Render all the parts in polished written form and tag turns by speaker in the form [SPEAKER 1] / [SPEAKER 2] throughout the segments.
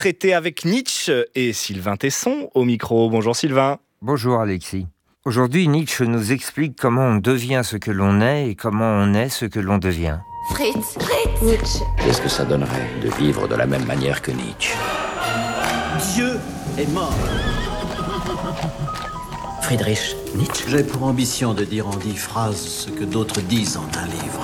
[SPEAKER 1] Traité avec Nietzsche et Sylvain Tesson au micro. Bonjour Sylvain.
[SPEAKER 2] Bonjour Alexis. Aujourd'hui, Nietzsche nous explique comment on devient ce que l'on est et comment on est ce que l'on devient.
[SPEAKER 3] Fritz, Nietzsche.
[SPEAKER 4] Qu'est-ce que ça donnerait de vivre de la même manière que Nietzsche?
[SPEAKER 5] Dieu est mort.
[SPEAKER 4] Friedrich Nietzsche.
[SPEAKER 5] J'ai pour ambition de dire en 10 phrases ce que d'autres disent en un livre.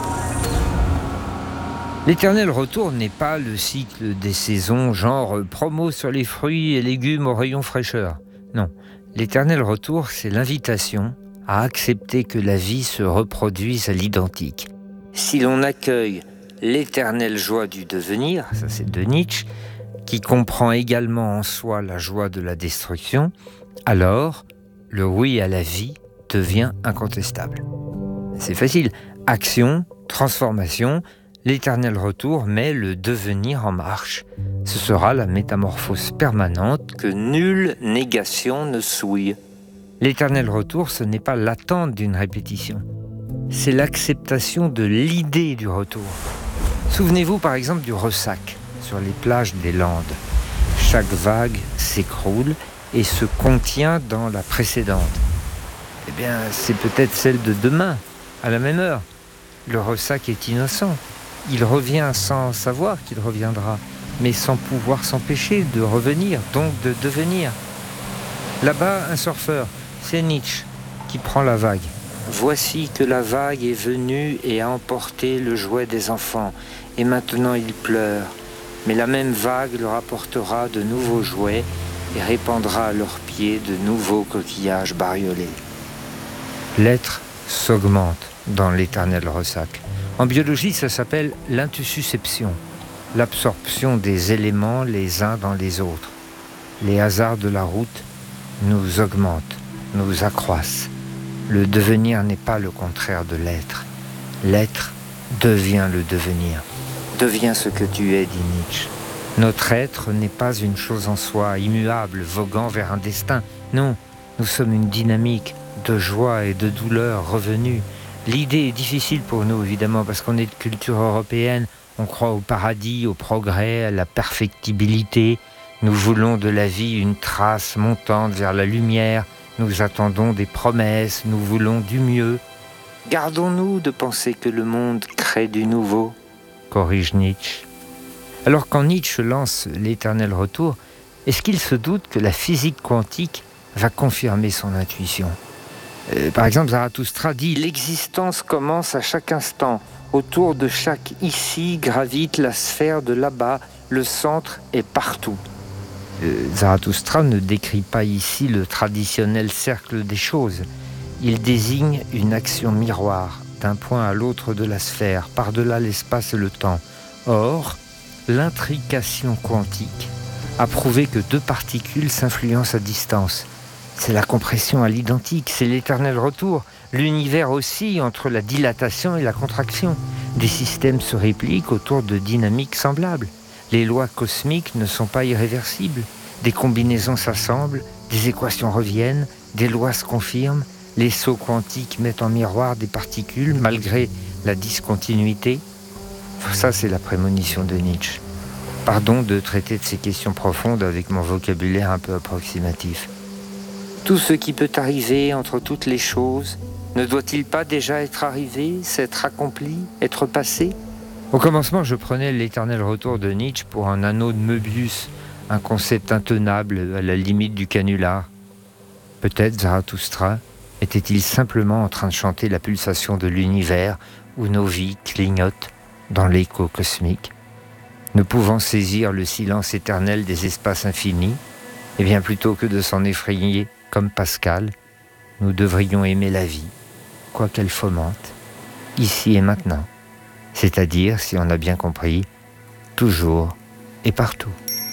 [SPEAKER 2] L'éternel retour n'est pas le cycle des saisons, genre promo sur les fruits et légumes au rayon fraîcheur. Non, l'éternel retour, c'est l'invitation à accepter que la vie se reproduise à l'identique. Si l'on accueille l'éternelle joie du devenir, ça c'est de Nietzsche, qui comprend également en soi la joie de la destruction, alors le oui à la vie devient incontestable. C'est facile. Action, transformation, l'éternel retour met le devenir en marche. Ce sera la métamorphose permanente que nulle négation ne souille. L'éternel retour, ce n'est pas l'attente d'une répétition. C'est l'acceptation de l'idée du retour. Souvenez-vous par exemple du ressac sur les plages des Landes. Chaque vague s'écroule et se contient dans la précédente. Eh bien, c'est peut-être celle de demain, à la même heure. Le ressac est innocent. Il revient sans savoir qu'il reviendra, mais sans pouvoir s'empêcher de revenir, donc de devenir. Là-bas, un surfeur, c'est Nietzsche, qui prend la vague. Voici que la vague est venue et a emporté le jouet des enfants, et maintenant ils pleurent. Mais la même vague leur apportera de nouveaux jouets et répandra à leurs pieds de nouveaux coquillages bariolés. L'être s'augmente dans l'éternel ressac. En biologie, ça s'appelle l'intussusception, l'absorption des éléments les uns dans les autres. Les hasards de la route nous augmentent, nous accroissent. Le devenir n'est pas le contraire de l'être. L'être devient le devenir. Deviens ce que tu es, dit Nietzsche. Notre être n'est pas une chose en soi, immuable, voguant vers un destin. Non, nous sommes une dynamique de joie et de douleur revenue. L'idée est difficile pour nous, évidemment, parce qu'on est de culture européenne. On croit au paradis, au progrès, à la perfectibilité. Nous voulons de la vie une trace montante vers la lumière. Nous attendons des promesses, nous voulons du mieux. Gardons-nous de penser que le monde crée du nouveau, corrige Nietzsche. Alors quand Nietzsche lance l'éternel retour, est-ce qu'il se doute que la physique quantique va confirmer son intuition ? Par exemple, Zarathustra dit « L'existence commence à chaque instant. Autour de chaque ici gravite la sphère de là-bas. Le centre est partout. » Zarathustra ne décrit pas ici le traditionnel cercle des choses. Il désigne une action miroir d'un point à l'autre de la sphère, par-delà l'espace et le temps. Or, l'intrication quantique a prouvé que deux particules s'influencent à distance. C'est la compression à l'identique, c'est l'éternel retour. L'univers oscille entre la dilatation et la contraction. Des systèmes se répliquent autour de dynamiques semblables. Les lois cosmiques ne sont pas irréversibles. Des combinaisons s'assemblent, des équations reviennent, des lois se confirment. Les sauts quantiques mettent en miroir des particules malgré la discontinuité. Ça, c'est la prémonition de Nietzsche. Pardon de traiter de ces questions profondes avec mon vocabulaire un peu approximatif. Tout ce qui peut arriver entre toutes les choses, ne doit-il pas déjà être arrivé, s'être accompli, être passé ? Au commencement, je prenais l'éternel retour de Nietzsche pour un anneau de Möbius, un concept intenable à la limite du canular. Peut-être Zarathustra était-il simplement en train de chanter la pulsation de l'univers où nos vies clignotent dans l'écho cosmique. Ne pouvant saisir le silence éternel des espaces infinis, et bien plutôt que de s'en effrayer comme Pascal, nous devrions aimer la vie, quoi qu'elle fomente, ici et maintenant. C'est-à-dire, si on a bien compris, toujours et partout.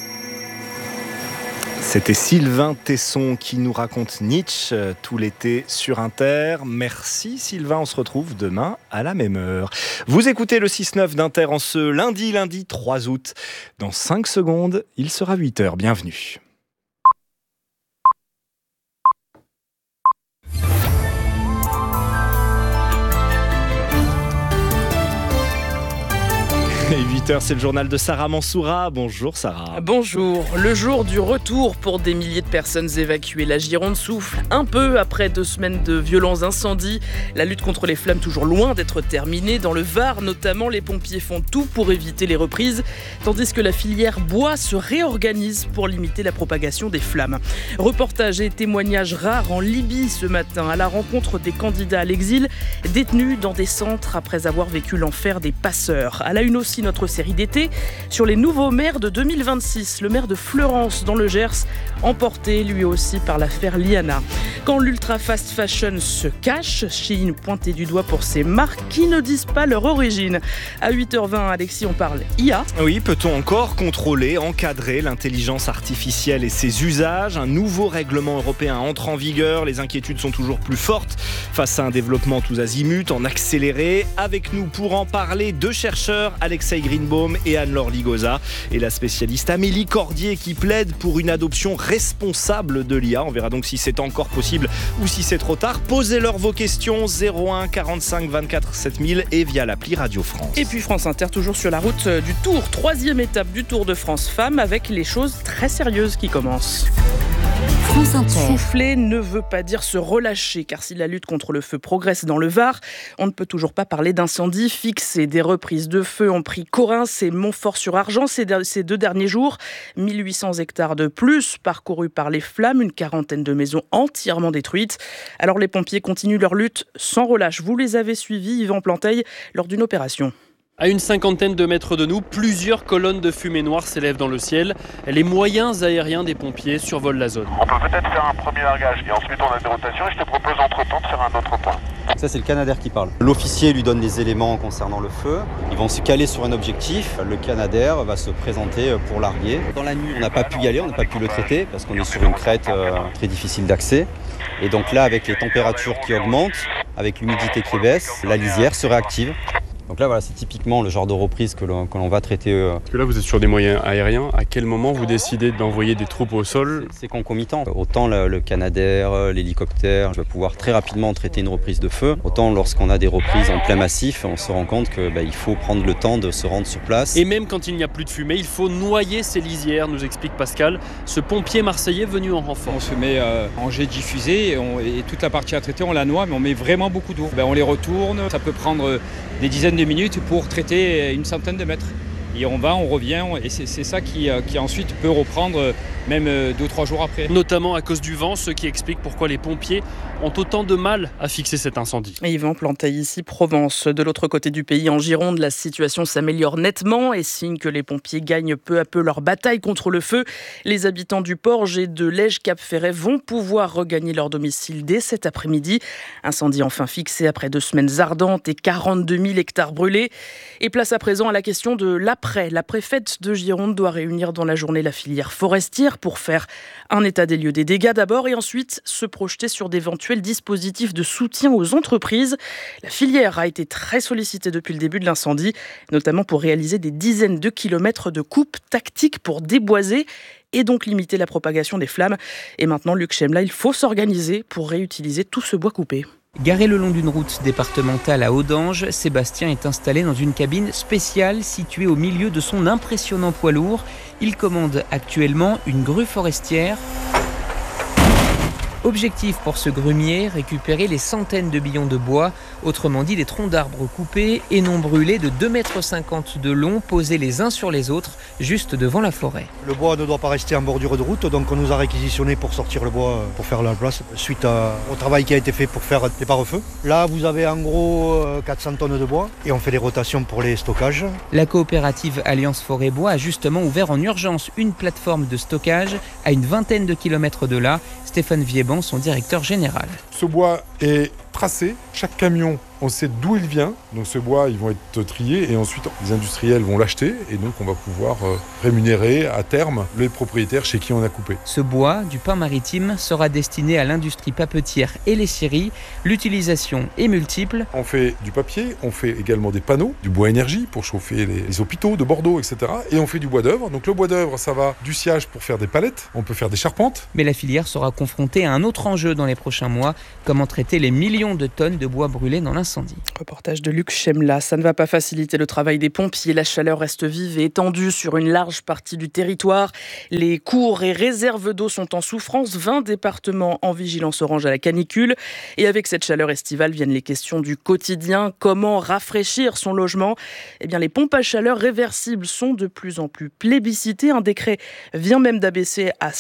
[SPEAKER 1] C'était Sylvain Tesson qui nous raconte Nietzsche tout l'été sur Inter. Merci Sylvain, on se retrouve demain à la même heure. Vous écoutez le 6-9 d'Inter en ce lundi 3 août. Dans 5 secondes, il sera 8h. Bienvenue. Et 8h. 8h, c'est le journal de Sarah Mansoura. Bonjour Sarah.
[SPEAKER 6] Bonjour. Le jour du retour pour des milliers de personnes évacuées. La Gironde souffle un peu après 2 semaines de violents incendies. La lutte contre les flammes toujours loin d'être terminée. Dans le Var notamment, les pompiers font tout pour éviter les reprises, tandis que la filière bois se réorganise pour limiter la propagation des flammes. Reportages et témoignages rares en Libye ce matin à la rencontre des candidats à l'exil détenus dans des centres après avoir vécu l'enfer des passeurs. À la une aussi notre série d'été sur les nouveaux maires de 2026. Le maire de Fleurance dans le Gers, emporté lui aussi par l'affaire Liana. Quand l'ultra fast fashion se cache, Shein pointé du doigt pour ses marques qui ne disent pas leur origine. À 8h20, Alexis, on parle IA.
[SPEAKER 1] Oui, peut-on encore contrôler, encadrer l'intelligence artificielle et ses usages ? Un nouveau règlement européen entre en vigueur. Les inquiétudes sont toujours plus fortes face à un développement tous azimuts, en accéléré. Avec nous pour en parler, 2 chercheurs, Alexei Greenbaum et Anne-Laure Ligoza, et la spécialiste Amélie Cordier qui plaide pour une adoption responsable de l'IA. On verra donc si c'est encore possible ou si c'est trop tard. Posez-leur vos questions 01 45 24 7000 et via l'appli Radio France.
[SPEAKER 6] Et puis France Inter, toujours sur la route du Tour, 3e étape du Tour de France Femmes, avec les choses très sérieuses qui commencent.
[SPEAKER 3] France Inter.
[SPEAKER 6] Souffler ne veut pas dire se relâcher, car si la lutte contre le feu progresse dans le Var, on ne peut toujours pas parler d'incendie fixé. Des reprises de feu ont pris Corrins et Montfort-sur-Argent ces 2 derniers jours. 1800 hectares de plus parcourus par les flammes, une quarantaine de maisons entièrement détruites. Alors les pompiers continuent leur lutte sans relâche. Vous les avez suivis, Yvan Planteil, lors d'une opération.
[SPEAKER 7] À une 50aine de mètres de nous, plusieurs colonnes de fumée noire s'élèvent dans le ciel. Les moyens aériens des pompiers survolent la zone.
[SPEAKER 8] On peut peut-être faire un premier largage et ensuite on a des rotations et je te propose entre-temps de faire un autre point.
[SPEAKER 9] Ça, c'est le Canadair qui parle. L'officier lui donne des éléments concernant le feu. Ils vont se caler sur un objectif. Le Canadair va se présenter pour larguer. Dans la nuit, on n'a pas pu y aller, on n'a pas pu le traiter parce qu'on est sur une crête très difficile d'accès. Et donc là, avec les températures qui augmentent, avec l'humidité qui baisse, la lisière se réactive. Donc là, voilà, c'est typiquement le genre de reprise que l'on va traiter.
[SPEAKER 10] Parce que là, vous êtes sur des moyens aériens. À quel moment vous décidez d'envoyer des troupes au sol ?
[SPEAKER 9] C'est concomitant. Autant le Canadair, l'hélicoptère, je vais pouvoir très rapidement traiter une reprise de feu. Autant lorsqu'on a des reprises en plein massif, on se rend compte qu'il faut prendre le temps de se rendre sur place.
[SPEAKER 7] Et même quand il n'y a plus de fumée, il faut noyer ces lisières, nous explique Pascal, ce pompier marseillais venu en renfort.
[SPEAKER 11] On se met en jet diffusé et toute la partie à traiter, on la noie, mais on met vraiment beaucoup d'eau. On les retourne, ça peut prendre des dizaines de minutes pour traiter une centaine de mètres. Et on revient, et c'est ça qui ensuite peut reprendre même 2-3 jours après.
[SPEAKER 7] Notamment à cause du vent, ce qui explique pourquoi les pompiers ont autant de mal à fixer cet incendie.
[SPEAKER 6] Et Yvan Planteil ici, Provence. De l'autre côté du pays, en Gironde, la situation s'améliore nettement et signe que les pompiers gagnent peu à peu leur bataille contre le feu. Les habitants du Porge et de Lège-Cap-Ferret vont pouvoir regagner leur domicile dès cet après-midi. Incendie enfin fixé après 2 semaines ardentes et 42 000 hectares brûlés. Et place à présent à la question de l'après. La préfète de Gironde doit réunir dans la journée la filière forestière pour faire un état des lieux des dégâts d'abord et ensuite se projeter sur d'éventuels dispositifs de soutien aux entreprises. La filière a été très sollicitée depuis le début de l'incendie, notamment pour réaliser des dizaines de kilomètres de coupes tactiques pour déboiser et donc limiter la propagation des flammes. Et maintenant, Luc Chemla, il faut s'organiser pour réutiliser tout ce bois coupé.
[SPEAKER 12] Garé le long d'une route départementale à Audange, Sébastien est installé dans une cabine spéciale située au milieu de son impressionnant poids lourd. Il commande actuellement une grue forestière. Objectif pour ce grumier, récupérer les centaines de billons de bois, autrement dit des troncs d'arbres coupés et non brûlés de 2,50 m de long, posés les uns sur les autres, juste devant la forêt.
[SPEAKER 13] Le bois ne doit pas rester en bordure de route, donc on nous a réquisitionné pour sortir le bois, pour faire la place, suite au travail qui a été fait pour faire des pare-feux. Là, vous avez en gros 400 tonnes de bois et on fait des rotations pour les stockages.
[SPEAKER 12] La coopérative Alliance Forêt Bois a justement ouvert en urgence une plateforme de stockage à une vingtaine de kilomètres de là. Stéphane Viéban, son directeur général.
[SPEAKER 14] Ce bois est tracé, chaque camion, on sait d'où il vient, donc ce bois, ils vont être triés et ensuite les industriels vont l'acheter et donc on va pouvoir rémunérer à terme les propriétaires chez qui on a coupé.
[SPEAKER 12] Ce bois du pin maritime sera destiné à l'industrie papetière et les scieries. L'utilisation est multiple.
[SPEAKER 14] On fait du papier, on fait également des panneaux, du bois énergie pour chauffer les hôpitaux de Bordeaux, etc. Et on fait du bois d'œuvre. Donc le bois d'œuvre, ça va du sciage pour faire des palettes, on peut faire des charpentes.
[SPEAKER 12] Mais la filière sera confrontée à un autre enjeu dans les prochains mois, comment traiter les millions de tonnes de bois brûlés dans l'incendie.
[SPEAKER 15] l'incendie.
[SPEAKER 6] Reportage de Luc Chemla. Ça ne va pas faciliter le travail des pompiers. La chaleur reste vive et étendue sur une large partie du territoire. Les cours et réserves d'eau sont en souffrance. 20 départements en vigilance orange à la canicule. Et avec cette chaleur estivale viennent les questions du quotidien. Comment rafraîchir son logement ? Eh bien, les pompes à chaleur réversibles sont de plus en plus plébiscitées. Un décret vient même d'abaisser à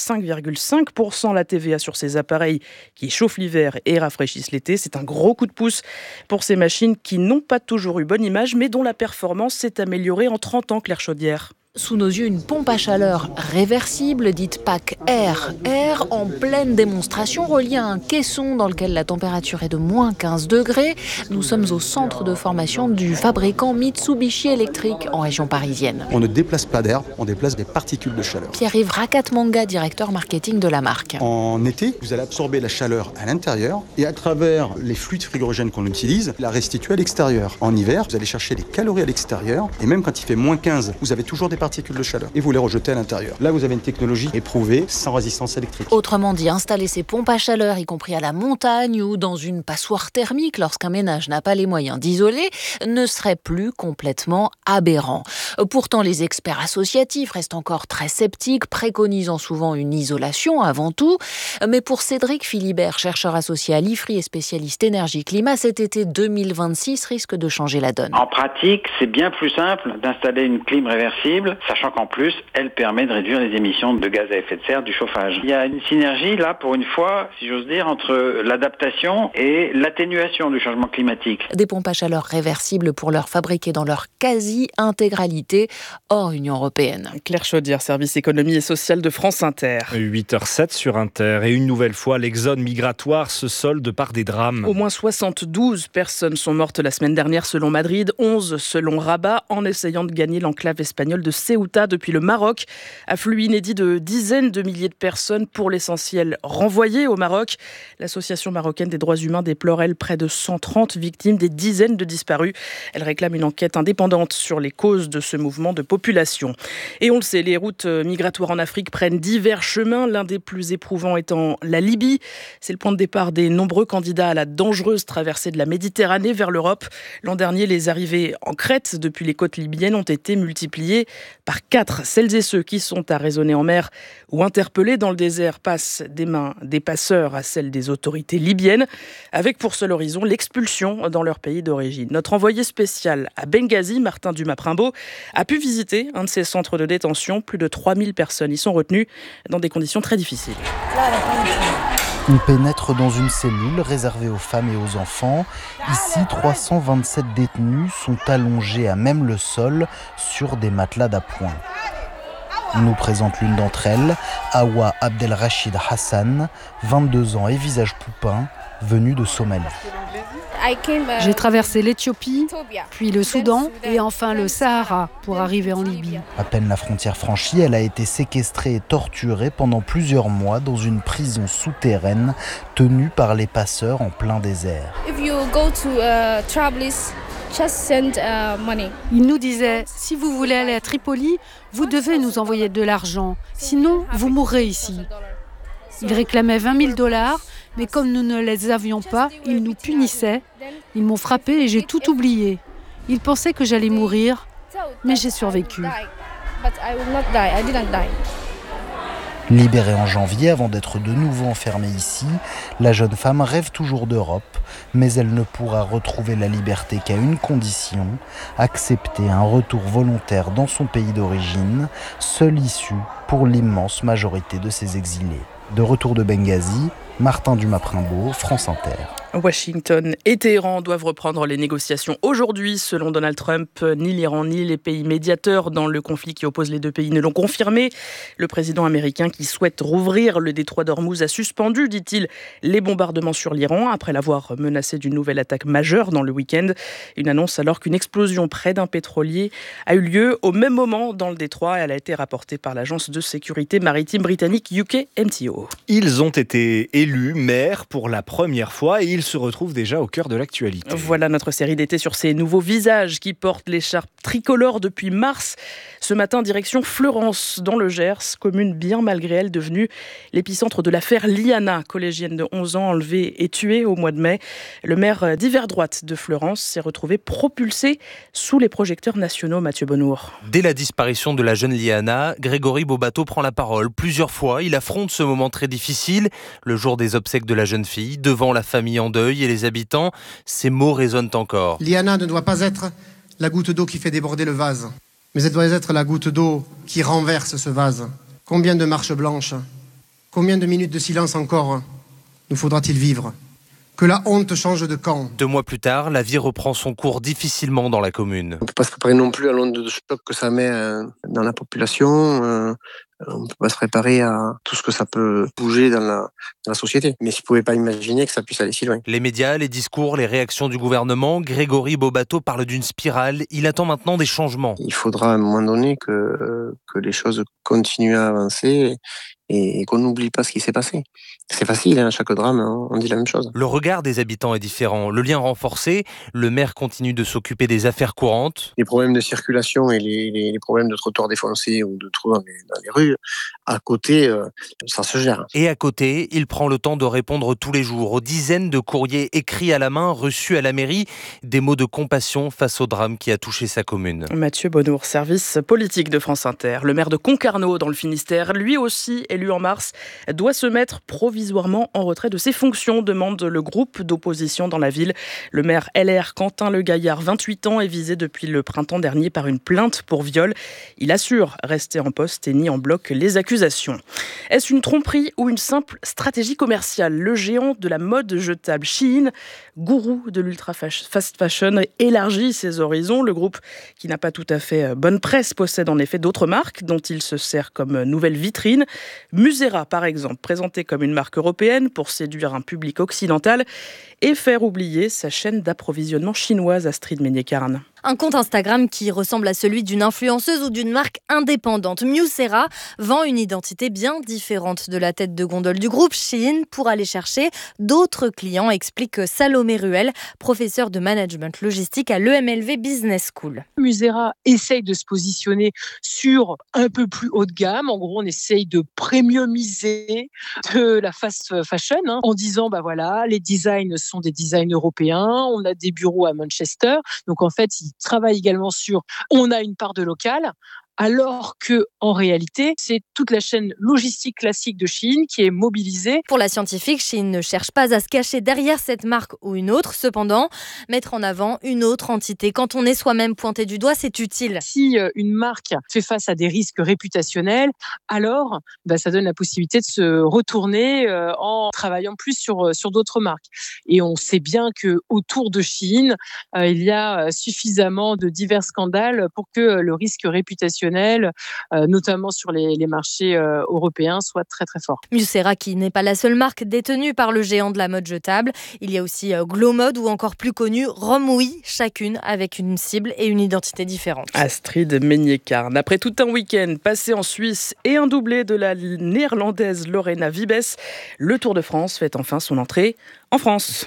[SPEAKER 6] 5,5% la TVA sur ces appareils qui chauffent l'hiver et rafraîchissent l'été. C'est un gros coup de pouce pour ces machines qui n'ont pas toujours eu bonne image, mais dont la performance s'est améliorée en 30 ans, Claire Chaudière.
[SPEAKER 16] Sous nos yeux, une pompe à chaleur réversible, dite PAC Air. Air en pleine démonstration, reliée à un caisson dans lequel la température est de moins 15 degrés. Nous sommes au centre de formation du fabricant Mitsubishi Electric en région parisienne.
[SPEAKER 17] On ne déplace pas d'air, on déplace des particules de chaleur.
[SPEAKER 16] Pierre-Yves Rakatmanga, directeur marketing de la marque.
[SPEAKER 17] En été, vous allez absorber la chaleur à l'intérieur et à travers les fluides frigorigènes qu'on utilise, la restituer à l'extérieur. En hiver, vous allez chercher les calories à l'extérieur et même quand il fait moins 15, vous avez toujours des particules de chaleur et vous les rejetez à l'intérieur. Là, vous avez une technologie éprouvée sans résistance électrique.
[SPEAKER 16] Autrement dit, installer ces pompes à chaleur, y compris à la montagne ou dans une passoire thermique lorsqu'un ménage n'a pas les moyens d'isoler, ne serait plus complètement aberrant. Pourtant, les experts associatifs restent encore très sceptiques, préconisant souvent une isolation avant tout. Mais pour Cédric Philibert, chercheur associé à l'IFRI et spécialiste énergie-climat, cet été 2026 risque de changer la donne.
[SPEAKER 18] En pratique, c'est bien plus simple d'installer une clim réversible, sachant qu'en plus, elle permet de réduire les émissions de gaz à effet de serre du chauffage. Il y a une synergie, là, pour une fois, si j'ose dire, entre l'adaptation et l'atténuation du changement climatique.
[SPEAKER 16] Des pompes à chaleur réversibles pour leur fabriquer dans leur quasi-intégralité hors Union européenne.
[SPEAKER 6] Claire Chaudière, service économie et social de France Inter.
[SPEAKER 1] 8h07 sur Inter. Et une nouvelle fois, l'exode migratoire se solde par des drames.
[SPEAKER 6] Au moins 72 personnes sont mortes la semaine dernière selon Madrid, 11 selon Rabat, en essayant de gagner l'enclave espagnole de Ceuta depuis le Maroc. Afflux inédit de dizaines de milliers de personnes, pour l'essentiel renvoyées au Maroc. L'association marocaine des droits humains déplore, elle, près de 130 victimes, des dizaines de disparus. Elle réclame une enquête indépendante sur les causes de ce mouvement de population. Et on le sait, les routes migratoires en Afrique prennent divers chemins, l'un des plus éprouvants étant la Libye. C'est le point de départ des nombreux candidats à la dangereuse traversée de la Méditerranée vers l'Europe. L'an dernier, les arrivées en Crète depuis les côtes libyennes ont été multipliées par 4. Celles et ceux qui sont arraisonnés en mer ou interpellés dans le désert passent des mains des passeurs à celles des autorités libyennes, avec pour seul horizon l'expulsion dans leur pays d'origine. Notre envoyé spécial à Benghazi, Martin Dumas-Primbaud, a pu visiter un de ces centres de détention. Plus de 3000 personnes y sont retenues dans des conditions très difficiles.
[SPEAKER 19] On pénètre dans une cellule réservée aux femmes et aux enfants. Ici, 327 détenus sont allongés à même le sol sur des matelas d'appoint. On nous présente l'une d'entre elles, Awa Abdelrachid Hassan, 22 ans et visage poupin, venue de Somalie.
[SPEAKER 20] J'ai traversé l'Éthiopie, puis le Soudan et enfin le Sahara pour arriver en Libye.
[SPEAKER 19] À peine la frontière franchie, elle a été séquestrée et torturée pendant plusieurs mois dans une prison souterraine tenue par les passeurs en plein désert.
[SPEAKER 20] Il nous disait, si vous voulez aller à Tripoli, vous devez nous envoyer de l'argent, sinon vous mourrez ici. Il réclamait $20 000, mais comme nous ne les avions pas, ils nous punissaient. Ils m'ont frappé et j'ai tout oublié. Ils pensaient que j'allais mourir, mais j'ai survécu.
[SPEAKER 19] Libérée en janvier avant d'être de nouveau enfermée ici, la jeune femme rêve toujours d'Europe, mais elle ne pourra retrouver la liberté qu'à une condition, accepter un retour volontaire dans son pays d'origine, seule issue pour l'immense majorité de ses exilés. De retour de Benghazi, Martin Dumas-Primbaud, France Inter.
[SPEAKER 6] Washington et Téhéran doivent reprendre les négociations aujourd'hui. Selon Donald Trump, ni l'Iran ni les pays médiateurs dans le conflit qui oppose les deux pays ne l'ont confirmé. Le président américain, qui souhaite rouvrir le détroit d'Ormuz, a suspendu, dit-il, les bombardements sur l'Iran après l'avoir menacé d'une nouvelle attaque majeure dans le week-end. Une annonce alors qu'une explosion près d'un pétrolier a eu lieu au même moment dans le détroit. Elle a été rapportée par l'agence de sécurité maritime britannique UKMTO.
[SPEAKER 1] Ils ont été élus maires pour la première fois et il se retrouve déjà au cœur de l'actualité.
[SPEAKER 6] Voilà notre série d'été sur ces nouveaux visages qui portent l'écharpe tricolore depuis mars. Ce matin, direction Fleurance, dans le Gers, commune bien malgré elle devenue l'épicentre de l'affaire Liana, collégienne de 11 ans enlevée et tuée au mois de mai. Le maire d'hiver droite de Fleurance s'est retrouvé propulsé sous les projecteurs nationaux. Mathieu Bonnour.
[SPEAKER 15] Dès la disparition de la jeune Liana, Grégory Bobato prend la parole. Plusieurs fois, il affronte ce moment très difficile. Le jour des obsèques de la jeune fille, devant la famille en deuil et les habitants, ces mots résonnent encore.
[SPEAKER 21] Liana ne doit pas être la goutte d'eau qui fait déborder le vase, mais elle doit être la goutte d'eau qui renverse ce vase. Combien de marches blanches, combien de minutes de silence encore nous faudra-t-il vivre ? Que la honte change de camp.
[SPEAKER 15] 2 mois plus tard, la vie reprend son cours difficilement dans la commune.
[SPEAKER 21] On ne peut pas se préparer non plus à l'onde de choc que ça met dans la population. On ne peut pas se préparer à tout ce que ça peut bouger dans la société. Mais je ne pouvais pas imaginer que ça puisse aller si loin.
[SPEAKER 15] Les médias, les discours, les réactions du gouvernement, Grégory Bobato parle d'une spirale. Il attend maintenant des changements.
[SPEAKER 21] Il faudra à un moment donné que les choses continuent à avancer et qu'on n'oublie pas ce qui s'est passé. C'est facile, à chaque drame, on dit la même chose.
[SPEAKER 15] Le regard des habitants est différent, le lien renforcé, le maire continue de s'occuper des affaires courantes.
[SPEAKER 21] Les problèmes de circulation et les problèmes de trottoirs défoncés ou de trous dans les rues, à côté, ça se gère.
[SPEAKER 15] Et à côté, il prend le temps de répondre tous les jours aux dizaines de courriers écrits à la main, reçus à la mairie, des mots de compassion face au drame qui a touché sa commune.
[SPEAKER 6] Mathieu Bonnour, service politique de France Inter. Le maire de Concarneau, dans le Finistère, lui aussi élu en mars, doit se mettre provisoirement en retrait de ses fonctions, demande le groupe d'opposition dans la ville. Le maire LR Quentin Le Gaillard, 28 ans, est visé depuis le printemps dernier par une plainte pour viol. Il assure rester en poste et nie en bloc les accusations. Est-ce une tromperie ou une simple stratégie commerciale ? Le géant de la mode jetable Shein, gourou de l'ultra fast fashion, élargit ses horizons. Le groupe, qui n'a pas tout à fait bonne presse, possède en effet d'autres marques dont il se sert comme nouvelle vitrine. Musera, par exemple, présenté comme une marque européenne pour séduire un public occidental et faire oublier sa chaîne d'approvisionnement chinoise. Astrid Meignet-Carne.
[SPEAKER 22] Un compte Instagram qui ressemble à celui d'une influenceuse ou d'une marque indépendante. Musera vend une identité bien différente de la tête de gondole du groupe Shein pour aller chercher d'autres clients, explique Salomé Ruel, professeur de management logistique à l'EMLV Business School.
[SPEAKER 23] Musera essaye de se positionner sur un peu plus haut de gamme. En gros, on essaye de premiumiser de la fast fashion en disant, voilà, les designs sont des designs européens, on a des bureaux à Manchester. Donc en fait, il travaille également sur on a une part de local, alors que en réalité, c'est toute la chaîne logistique classique de Shein qui est mobilisée.
[SPEAKER 22] Pour la scientifique, Shein ne cherche pas à se cacher derrière cette marque ou une autre. Cependant, mettre en avant une autre entité quand on est soi-même pointé du doigt, c'est utile.
[SPEAKER 23] Si une marque fait face à des risques réputationnels, alors ça donne la possibilité de se retourner en travaillant plus sur d'autres marques. Et on sait bien que autour de Shein, il y a suffisamment de divers scandales pour que le risque réputationnel, notamment sur les marchés européens, soit très très fort.
[SPEAKER 22] Musera, qui n'est pas la seule marque détenue par le géant de la mode jetable. Il y a aussi Glow Mode ou encore plus connu Romwe, chacune avec une cible et une identité différente.
[SPEAKER 6] Astrid Meignet-Carne. Après tout un week-end passé en Suisse et un doublé de la néerlandaise Lorena Wiebes, le Tour de France fait enfin son entrée en France.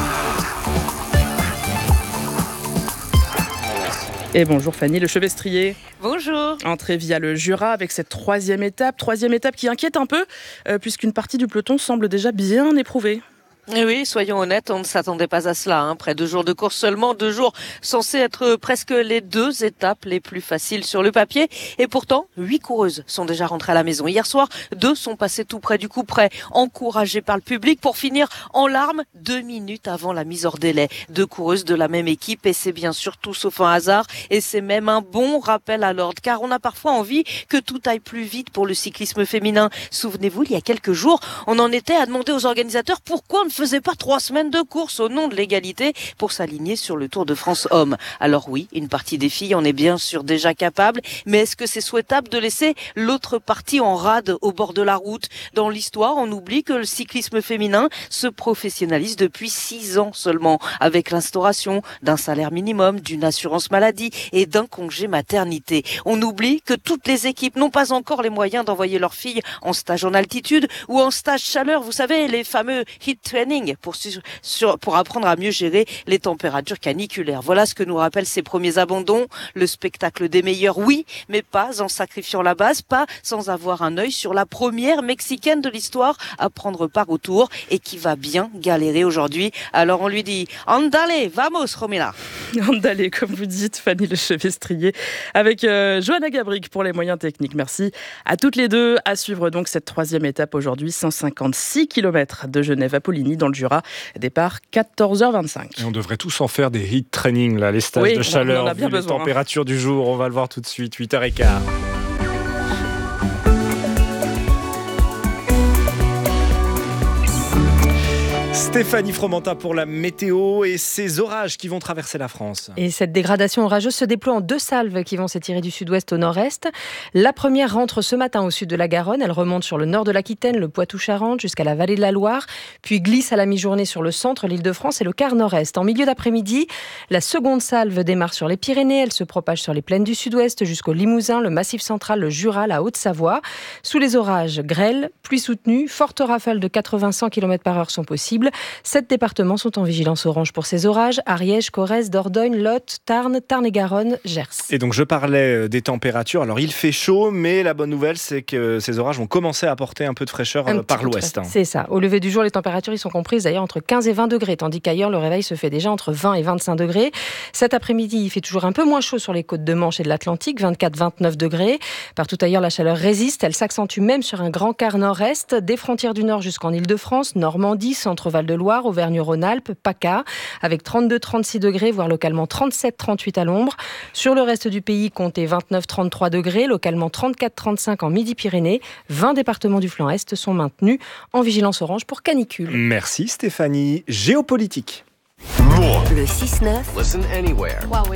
[SPEAKER 6] Et bonjour Fanny Lechevestrier.
[SPEAKER 24] Bonjour.
[SPEAKER 6] Entrée via le Jura avec cette troisième étape qui inquiète un peu puisqu'une partie du peloton semble déjà bien éprouvée.
[SPEAKER 24] Et oui, soyons honnêtes, on ne s'attendait pas à cela. Après 2 jours de course seulement, 2 jours censés être presque les 2 étapes les plus faciles sur le papier. Et pourtant, 8 coureuses sont déjà rentrées à la maison. Hier soir, 2 sont passées tout près du coup près, encouragées par le public pour finir en larmes 2 minutes avant la mise hors délai. 2 coureuses de la même équipe et c'est bien sûr tout sauf un hasard. Et c'est même un bon rappel à l'ordre car on a parfois envie que tout aille plus vite pour le cyclisme féminin. Souvenez-vous, il y a quelques jours, on en était à demander aux organisateurs pourquoi on ne faisait pas 3 semaines de course au nom de l'égalité pour s'aligner sur le Tour de France hommes. Alors oui, une partie des filles en est bien sûr déjà capable, mais est-ce que c'est souhaitable de laisser l'autre partie en rade au bord de la route ? Dans l'histoire, on oublie que le cyclisme féminin se professionnalise depuis 6 ans seulement, avec l'instauration d'un salaire minimum, d'une assurance maladie et d'un congé maternité. On oublie que toutes les équipes n'ont pas encore les moyens d'envoyer leurs filles en stage en altitude ou en stage chaleur, vous savez, les fameux Heat training pour apprendre à mieux gérer les températures caniculaires. Voilà ce que nous rappellent ces premiers abandons. Le spectacle des meilleurs, oui, mais pas en sacrifiant la base, pas sans avoir un œil sur la première Mexicaine de l'histoire à prendre part au Tour et qui va bien galérer aujourd'hui. Alors on lui dit « Andale, vamos, Romina !»
[SPEAKER 6] Andale, comme vous dites, Fanny Lechevestrier, avec Johanna Gabric pour les moyens techniques. Merci à toutes les deux. À suivre donc cette troisième étape aujourd'hui, 156 km de Genève à Poligny dans le Jura. Départ 14h25.
[SPEAKER 1] Et on devrait tous en faire des heat training, là, les stages de chaleur,
[SPEAKER 6] on a bien
[SPEAKER 1] vu les
[SPEAKER 6] besoin.
[SPEAKER 1] températures du jour. On va le voir tout de suite, 8h15. Stéphanie Fromentin pour la météo et ces orages qui vont traverser la France.
[SPEAKER 2] Et cette dégradation orageuse se déploie en 2 salves qui vont s'étirer du sud-ouest au nord-est. La première rentre ce matin au sud de la Garonne. Elle remonte sur le nord de l'Aquitaine, le Poitou-Charentes, jusqu'à la vallée de la Loire, puis glisse à la mi-journée sur le centre, l'Île-de-France et le quart nord-est. En milieu d'après-midi, la seconde salve démarre sur les Pyrénées. Elle se propage sur les plaines du sud-ouest jusqu'au Limousin, le Massif central, le Jura, la Haute-Savoie. Sous les orages, grêle, pluie soutenue, fortes rafales de 80-100 km/h sont possibles. 7 départements sont en vigilance orange pour ces orages. Ariège, Corrèze, Dordogne, Lot, Tarn, Tarn-et-Garonne, Gers.
[SPEAKER 1] Et donc je parlais des températures. Alors il fait chaud, mais la bonne nouvelle c'est que ces orages vont commencer à apporter un peu de fraîcheur par l'ouest.
[SPEAKER 2] C'est ça. Au lever du jour, les températures sont comprises d'ailleurs entre 15 et 20 degrés, tandis qu'ailleurs le réveil se fait déjà entre 20 et 25 degrés. Cet après-midi, il fait toujours un peu moins chaud sur les côtes de Manche et de l'Atlantique, 24-29 degrés. Partout ailleurs, la chaleur résiste. Elle s'accentue même sur un grand quart nord-est, des frontières du nord jusqu'en Île-de-France, Normandie, Centre-Val de Loire, Auvergne-Rhône-Alpes, PACA, avec 32-36 degrés, voire localement 37-38 à l'ombre. Sur le reste du pays, comptez 29-33 degrés, localement 34-35 en Midi-Pyrénées. 20 départements du flanc Est sont maintenus en vigilance orange pour canicule.
[SPEAKER 1] Merci Stéphanie. Géopolitique.
[SPEAKER 3] Le 6-9. Listen anywhere.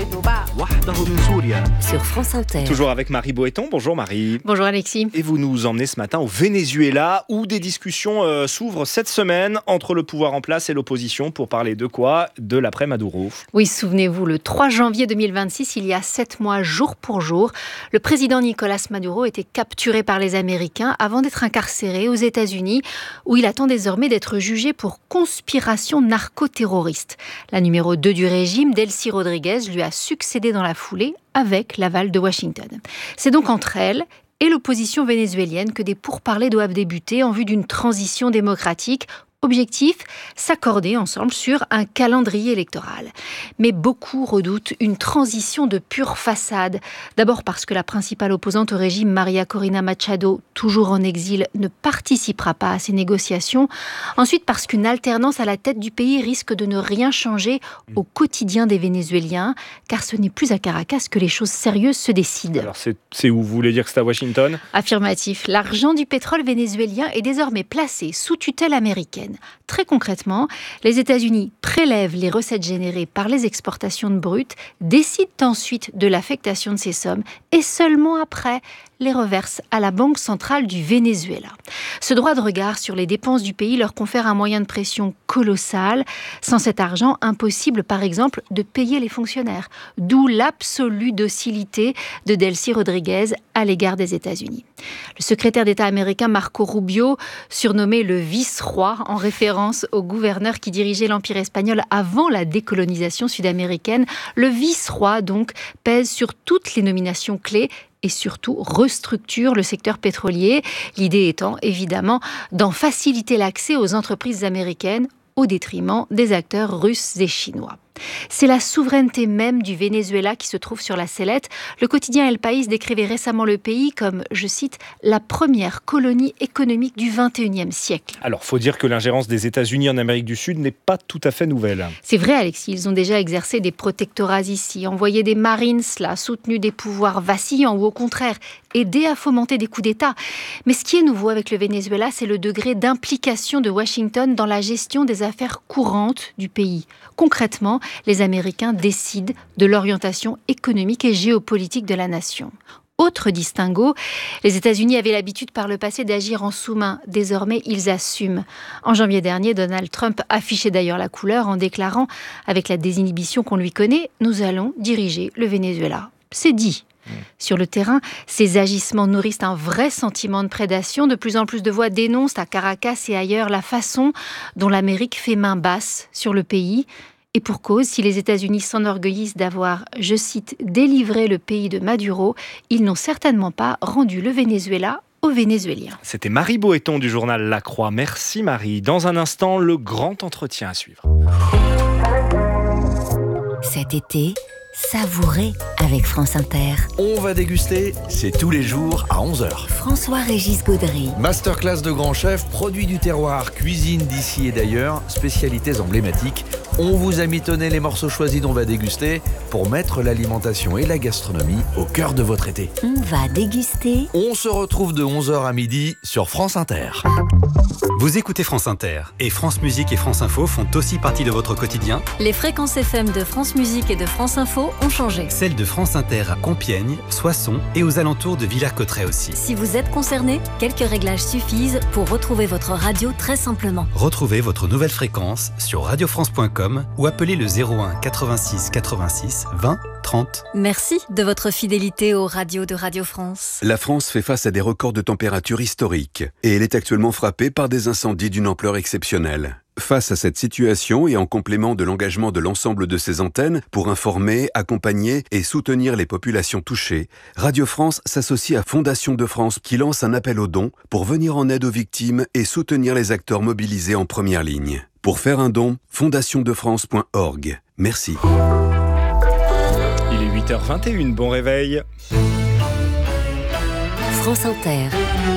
[SPEAKER 3] Sur France Inter.
[SPEAKER 1] Toujours avec Marie Boéton. Bonjour Marie.
[SPEAKER 2] Bonjour Alexis.
[SPEAKER 1] Et vous nous emmenez ce matin au Venezuela où des discussions s'ouvrent cette semaine entre le pouvoir en place et l'opposition pour parler de quoi ? De l'après-Maduro.
[SPEAKER 2] Oui, souvenez-vous, le 3 janvier 2026, il y a 7 mois, jour pour jour, le président Nicolás Maduro était capturé par les Américains avant d'être incarcéré aux États-Unis où il attend désormais d'être jugé pour conspiration narco-terroriste. La numéro 2 du régime, Delcy Rodriguez, lui a succédé dans la foulée avec l'aval de Washington. C'est donc entre elle et l'opposition vénézuélienne que des pourparlers doivent débuter en vue d'une transition démocratique. Objectif, s'accorder ensemble sur un calendrier électoral. Mais beaucoup redoutent une transition de pure façade. D'abord parce que la principale opposante au régime, Maria Corina Machado, toujours en exil, ne participera pas à ces négociations. Ensuite parce qu'une alternance à la tête du pays risque de ne rien changer au quotidien des Vénézuéliens, car ce n'est plus à Caracas que les choses sérieuses se décident.
[SPEAKER 1] Alors c'est où vous voulez dire que c'est à Washington ?
[SPEAKER 2] Affirmatif. L'argent du pétrole vénézuélien est désormais placé sous tutelle américaine. Très concrètement, les États-Unis prélèvent les recettes générées par les exportations de brut, décident ensuite de l'affectation de ces sommes et seulement après les reversent à la Banque centrale du Venezuela. Ce droit de regard sur les dépenses du pays leur confère un moyen de pression colossal. Sans cet argent, impossible par exemple de payer les fonctionnaires. D'où l'absolue docilité de Delcy Rodriguez à l'égard des États-Unis. Le secrétaire d'État américain Marco Rubio, surnommé le vice-roi en référence au gouverneur qui dirigeait l'Empire espagnol avant la décolonisation sud-américaine, le vice-roi donc pèse sur toutes les nominations clés et surtout restructure le secteur pétrolier. L'idée étant évidemment d'en faciliter l'accès aux entreprises américaines au détriment des acteurs russes et chinois. C'est la souveraineté même du Venezuela qui se trouve sur la sellette. Le quotidien El País décrivait récemment le pays comme, je cite, la première colonie économique du XXIe siècle.
[SPEAKER 1] Alors, faut dire que l'ingérence des États-Unis en Amérique du Sud n'est pas tout à fait nouvelle.
[SPEAKER 2] C'est vrai, Alexis, ils ont déjà exercé des protectorats ici, envoyé des Marines là, soutenu des pouvoirs vacillants ou au contraire, aidé à fomenter des coups d'État. Mais ce qui est nouveau avec le Venezuela, c'est le degré d'implication de Washington dans la gestion des affaires courantes du pays. Concrètement, les Américains décident de l'orientation économique et géopolitique de la nation. Autre distinguo, les États-Unis avaient l'habitude par le passé d'agir en sous-main. Désormais, ils assument. En janvier dernier, Donald Trump affichait d'ailleurs la couleur en déclarant, avec la désinhibition qu'on lui connaît, « Nous allons diriger le Venezuela ». C'est dit. Sur le terrain, ces agissements nourrissent un vrai sentiment de prédation. De plus en plus de voix dénoncent à Caracas et ailleurs la façon dont l'Amérique fait main basse sur le pays. Et pour cause, si les États-Unis s'enorgueillissent d'avoir, je cite, délivré le pays de Maduro, ils n'ont certainement pas rendu le Venezuela aux Vénézuéliens.
[SPEAKER 1] C'était Marie Boéton du journal La Croix. Merci Marie. Dans un instant, le grand entretien à suivre.
[SPEAKER 3] Cet été, savourez avec France Inter.
[SPEAKER 4] On va déguster, c'est tous les jours à 11h.
[SPEAKER 3] François-Régis Gaudry.
[SPEAKER 4] Masterclass de grands chefs, produits du terroir, cuisine d'ici et d'ailleurs, spécialités emblématiques. On vous a mitonné les morceaux choisis dont on va déguster pour mettre l'alimentation et la gastronomie au cœur de votre été.
[SPEAKER 3] On va déguster.
[SPEAKER 4] On se retrouve de 11h à midi sur France Inter.
[SPEAKER 5] Vous écoutez France Inter et France Musique et France Info font aussi partie de votre quotidien.
[SPEAKER 8] Les fréquences FM de France Musique et de France Info ont changé.
[SPEAKER 5] Celles de France Inter à Compiègne, Soissons et aux alentours de Villers-Cotterêts aussi.
[SPEAKER 8] Si vous êtes concerné, quelques réglages suffisent pour retrouver votre radio très simplement.
[SPEAKER 5] Retrouvez votre nouvelle fréquence sur radiofrance.com ou appelez le 01 86 86 20 30.
[SPEAKER 8] Merci de votre fidélité aux radios de Radio France.
[SPEAKER 10] La France fait face à des records de température historiques et elle est actuellement frappée par des incendies d'une ampleur exceptionnelle. Face à cette situation et en complément de l'engagement de l'ensemble de ses antennes pour informer, accompagner et soutenir les populations touchées, Radio France s'associe à Fondation de France qui lance un appel aux dons pour venir en aide aux victimes et soutenir les acteurs mobilisés en première ligne. Pour faire un don, fondationdefrance.org. Merci.
[SPEAKER 1] Il est 8h21, bon réveil.
[SPEAKER 3] France Inter.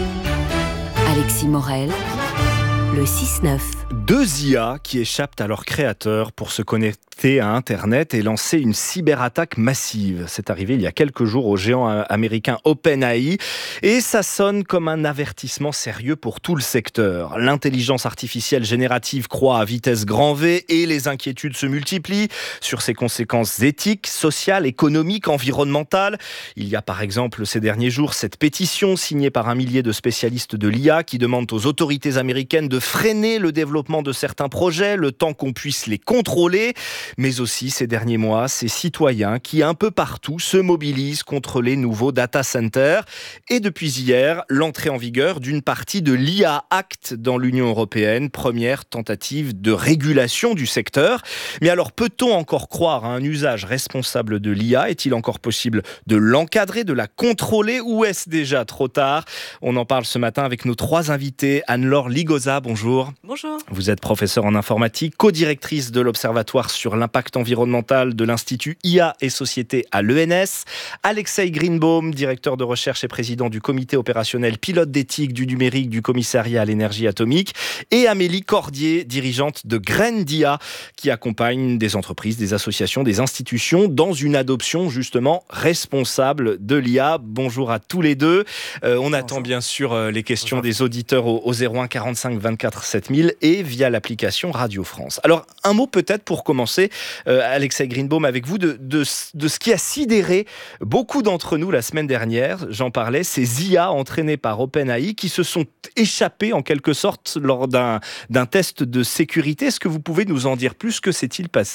[SPEAKER 3] Alexis Morel, le 6-9.
[SPEAKER 1] Deux IA qui échappent à leur créateur pour se connecter à Internet et lancer une cyberattaque massive. C'est arrivé il y a quelques jours au géant américain OpenAI et ça sonne comme un avertissement sérieux pour tout le secteur. L'intelligence artificielle générative croît à vitesse grand V et les inquiétudes se multiplient sur ses conséquences éthiques, sociales, économiques, environnementales. Il y a par exemple ces derniers jours cette pétition signée par un millier de spécialistes de l'IA qui demandent aux autorités américaines de freiner le développement de certains projets, le temps qu'on puisse les contrôler, mais aussi ces derniers mois, ces citoyens qui un peu partout se mobilisent contre les nouveaux data centers. Et depuis hier, l'entrée en vigueur d'une partie de l'IA Act dans l'Union européenne, première tentative de régulation du secteur. Mais alors, peut-on encore croire à un usage responsable de l'IA ? Est-il encore possible de l'encadrer, de la contrôler, ou est-ce déjà trop tard ? On en parle ce matin avec nos trois invités. Anne-Laure Ligoza, bonjour.
[SPEAKER 25] Bonjour.
[SPEAKER 1] Vous êtes professeure en informatique, co-directrice de l'Observatoire sur l'impact environnemental de l'Institut IA et Société à l'ENS. Alexei Greenbaum, directeur de recherche et président du comité opérationnel pilote d'éthique du numérique du commissariat à l'énergie atomique. Et Amélie Cordier, dirigeante de Graines d'IA, qui accompagne des entreprises, des associations, des institutions dans une adoption justement responsable de l'IA. Bonjour à tous les deux. On attend bien sûr les questions des auditeurs au 01 45 24 7000 et via l'application Radio France. Alors, un mot peut-être pour commencer, Alexei Greenbaum, avec vous, de ce qui a sidéré beaucoup d'entre nous la semaine dernière. J'en parlais, ces IA entraînées par OpenAI qui se sont échappées en quelque sorte lors d'un test de sécurité. Est-ce que vous pouvez nous en dire plus ? Que s'est-il passé ?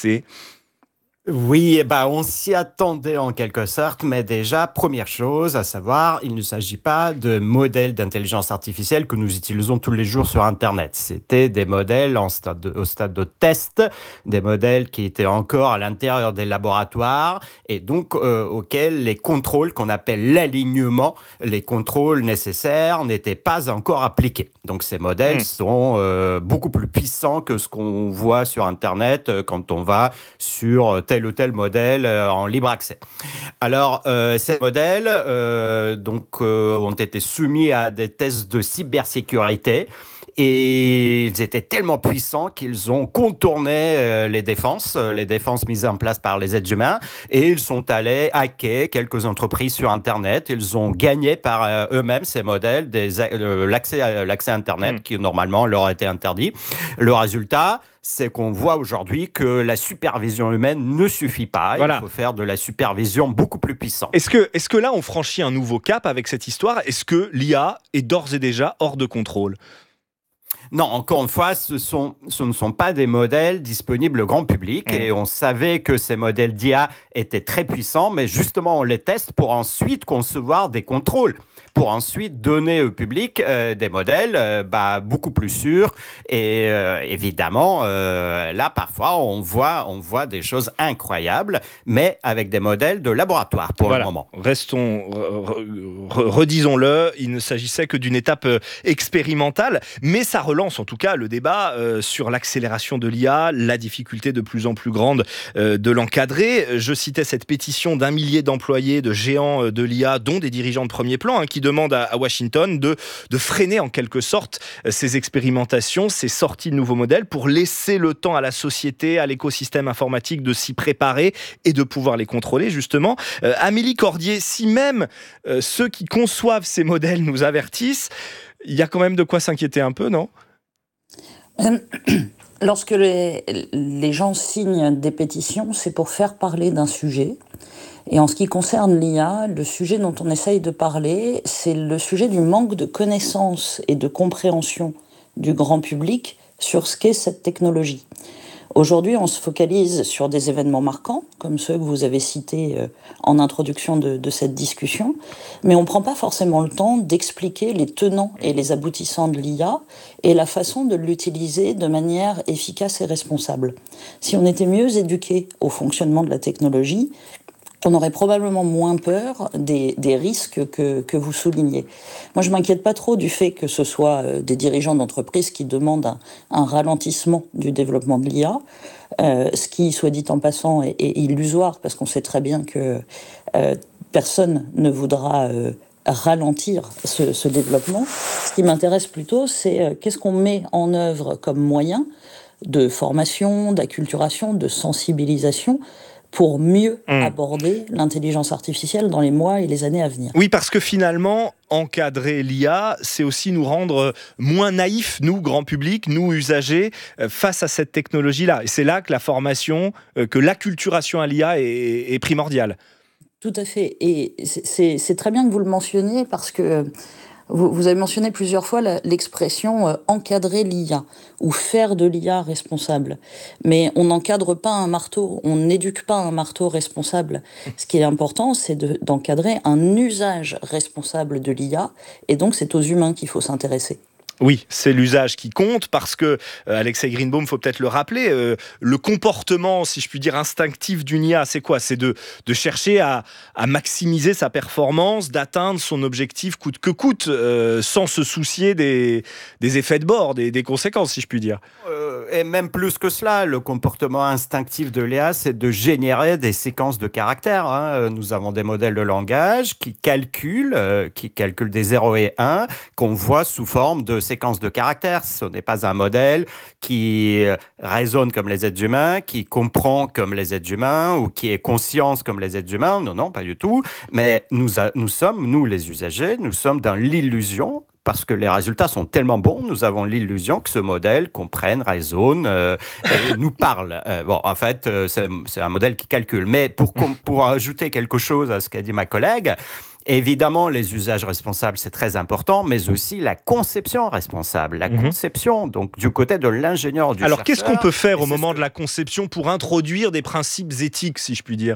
[SPEAKER 26] Oui, on s'y attendait en quelque sorte, mais déjà, première chose à savoir, il ne s'agit pas de modèles d'intelligence artificielle que nous utilisons tous les jours sur Internet. C'était des modèles au stade de test, des modèles qui étaient encore à l'intérieur des laboratoires et donc auxquels les contrôles qu'on appelle l'alignement, les contrôles nécessaires n'étaient pas encore appliqués. Donc ces modèles sont beaucoup plus puissants que ce qu'on voit sur Internet quand on va sur tel ou tel modèle en libre accès. Alors, ces modèles ont été soumis à des tests de cybersécurité et ils étaient tellement puissants qu'ils ont contourné les défenses mises en place par les êtres humains et ils sont allés hacker quelques entreprises sur Internet. Ils ont gagné par eux-mêmes ces modèles l'accès à Internet qui normalement leur a été interdit. Le résultat, c'est qu'on voit aujourd'hui que la supervision humaine ne suffit pas. Voilà. Il faut faire de la supervision beaucoup plus puissante.
[SPEAKER 1] Est-ce que là, on franchit un nouveau cap avec cette histoire ? Est-ce que l'IA est d'ores et déjà hors de contrôle ?
[SPEAKER 26] Non, encore une fois, ce ne sont pas des modèles disponibles au grand public et on savait que ces modèles d'IA étaient très puissants, mais justement, on les teste pour ensuite concevoir des contrôles, pour ensuite donner au public des modèles beaucoup plus sûrs. Et évidemment, là, parfois, on voit des choses incroyables, mais avec des modèles de laboratoire pour le moment.
[SPEAKER 1] Redisons-le, il ne s'agissait que d'une étape expérimentale, mais ça relance en tout cas le débat sur l'accélération de l'IA, la difficulté de plus en plus grande de l'encadrer. Je citais cette pétition d'1 millier d'employés, de géants de l'IA, dont des dirigeants de premier plan, qui demandent à Washington de freiner en quelque sorte ces expérimentations, ces sorties de nouveaux modèles pour laisser le temps à la société, à l'écosystème informatique de s'y préparer et de pouvoir les contrôler justement. Amélie Cordier, si même ceux qui conçoivent ces modèles nous avertissent, il y a quand même de quoi s'inquiéter un peu, non ?
[SPEAKER 7] Lorsque les gens signent des pétitions, c'est pour faire parler d'un sujet. Et en ce qui concerne l'IA, le sujet dont on essaye de parler, c'est le sujet du manque de connaissance et de compréhension du grand public sur ce qu'est cette technologie. Aujourd'hui, on se focalise sur des événements marquants, comme ceux que vous avez cités en introduction de cette discussion, mais on ne prend pas forcément le temps d'expliquer les tenants et les aboutissants de l'IA et la façon de l'utiliser de manière efficace et responsable. Si on était mieux éduqué au fonctionnement de la technologie, on aurait probablement moins peur des risques que vous soulignez. Moi, je ne m'inquiète pas trop du fait que ce soit des dirigeants d'entreprise qui demandent un ralentissement du développement de l'IA, ce qui, soit dit en passant, est illusoire, parce qu'on sait très bien que personne ne voudra ralentir ce développement. Ce qui m'intéresse plutôt, c'est qu'est-ce qu'on met en œuvre comme moyen de formation, d'acculturation, de sensibilisation, pour mieux aborder l'intelligence artificielle dans les mois et les années à venir.
[SPEAKER 1] Oui, parce que finalement, encadrer l'IA, c'est aussi nous rendre moins naïfs, nous, grand public, nous, usagers, face à cette technologie-là. Et c'est là que la formation, que l'acculturation à l'IA est primordiale.
[SPEAKER 7] Tout à fait. Et c'est très bien que vous le mentionniez, parce que vous avez mentionné plusieurs fois l'expression encadrer l'IA ou faire de l'IA responsable. Mais on n'encadre pas un marteau, on n'éduque pas un marteau responsable. Ce qui est important, c'est d'encadrer un usage responsable de l'IA, et donc c'est aux humains qu'il faut s'intéresser.
[SPEAKER 1] Oui, c'est l'usage qui compte, parce que, Alexei Greenbaum, il faut peut-être le rappeler, le comportement, si je puis dire, instinctif d'une IA, c'est quoi ? C'est de chercher à maximiser sa performance, d'atteindre son objectif coûte que coûte, sans se soucier des effets de bord, des conséquences, si je puis dire.
[SPEAKER 26] Et même plus que cela, le comportement instinctif de l'IA, c'est de générer des séquences de caractères. Nous avons des modèles de langage qui calculent des 0 et 1, qu'on voit sous forme de séquences de caractères. Ce n'est pas un modèle qui raisonne comme les êtres humains, qui comprend comme les êtres humains ou qui est conscience comme les êtres humains. Non, pas du tout. Mais nous sommes, nous les usagers, nous sommes dans l'illusion, parce que les résultats sont tellement bons, nous avons l'illusion que ce modèle comprenne, raisonne et nous parle. En fait, c'est un modèle qui calcule. Mais pour ajouter quelque chose à ce qu'a dit ma collègue, évidemment, les usages responsables, c'est très important, mais aussi la conception responsable. La conception, donc du côté de l'ingénieur, du chercheur.
[SPEAKER 1] Alors, qu'est-ce qu'on peut faire au moment de la conception pour introduire des principes éthiques, si je puis dire ?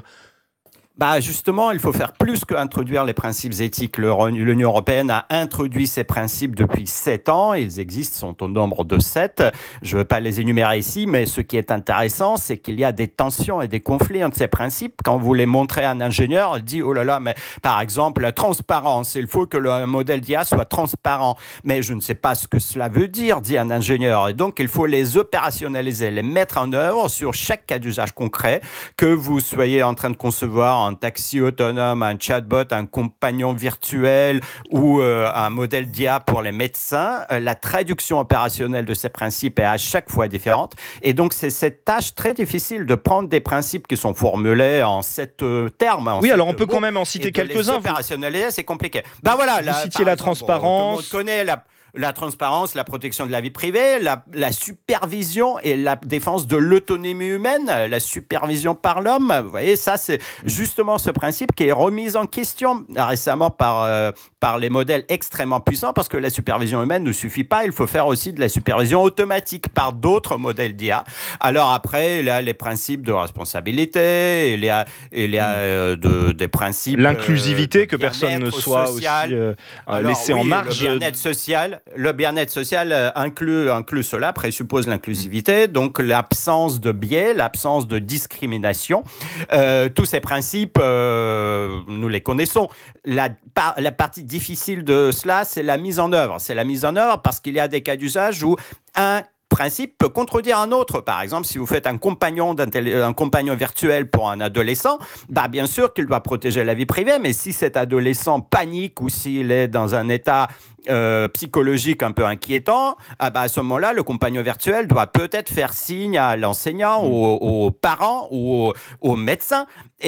[SPEAKER 26] Justement, il faut faire plus qu'introduire les principes éthiques. L'Union européenne a introduit ces principes depuis 7 ans. Ils existent, sont au nombre de 7. Je ne veux pas les énumérer ici, mais ce qui est intéressant, c'est qu'il y a des tensions et des conflits entre ces principes. Quand vous les montrez à un ingénieur, il dit « Oh là là, mais par exemple, la transparence, il faut que le modèle d'IA soit transparent. » Mais je ne sais pas ce que cela veut dire, dit un ingénieur. Et donc, il faut les opérationnaliser, les mettre en œuvre sur chaque cas d'usage concret, que vous soyez en train de concevoir un taxi autonome, un chatbot, un compagnon virtuel ou un modèle d'IA pour les médecins. La traduction opérationnelle de ces principes est à chaque fois différente. Et donc, c'est cette tâche très difficile de prendre des principes qui sont formulés en 7 termes.
[SPEAKER 1] Oui, alors on peut quand même en citer quelques-uns.
[SPEAKER 26] Opérationnaliser, c'est compliqué.
[SPEAKER 1] Vous citiez la transparence.
[SPEAKER 26] Tout le monde connaît la transparence, la protection de la vie privée, la supervision et la défense de l'autonomie humaine, la supervision par l'homme. Vous voyez, ça, c'est justement ce principe qui est remis en question récemment par les modèles extrêmement puissants, parce que la supervision humaine ne suffit pas, il faut faire aussi de la supervision automatique par d'autres modèles d'IA. Alors après, il y a les principes de responsabilité, il y a des principes...
[SPEAKER 1] L'inclusivité, que personne ne soit
[SPEAKER 26] social.
[SPEAKER 1] aussi laissé en marge.
[SPEAKER 26] Le bien-être social inclut cela, présuppose l'inclusivité, donc l'absence de biais, l'absence de discrimination. Tous ces principes, nous les connaissons. La partie difficile de cela, c'est la mise en œuvre. C'est la mise en œuvre parce qu'il y a des cas d'usage où un principe peut contredire un autre. Par exemple, si vous faites un compagnon virtuel pour un adolescent, bien sûr qu'il doit protéger la vie privée, mais si cet adolescent panique ou s'il est dans un état psychologique un peu inquiétant, à ce moment-là, le compagnon virtuel doit peut-être faire signe à l'enseignant, aux parents ou aux médecins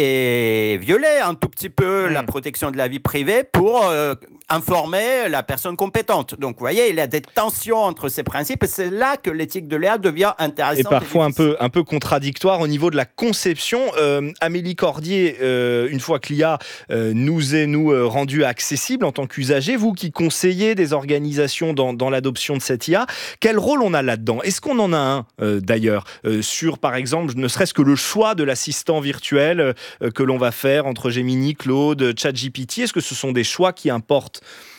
[SPEAKER 26] et violer un tout petit peu la protection de la vie privée pour informer la personne compétente. Donc, vous voyez, il y a des tensions entre ces principes et c'est là que l'éthique de l'IA devient intéressante.
[SPEAKER 1] Et parfois un peu contradictoire au niveau de la conception. Amélie Cordier, une fois que l'IA nous est rendue accessible en tant qu'usager, vous qui conseillez des organisations dans l'adoption de cette IA, quel rôle on a là-dedans ? Est-ce qu'on en a un d'ailleurs sur, par exemple, ne serait-ce que le choix de l'assistant virtuel que l'on va faire entre Gemini, Claude, ChatGPT ? Est-ce que ce sont des choix qui importent ?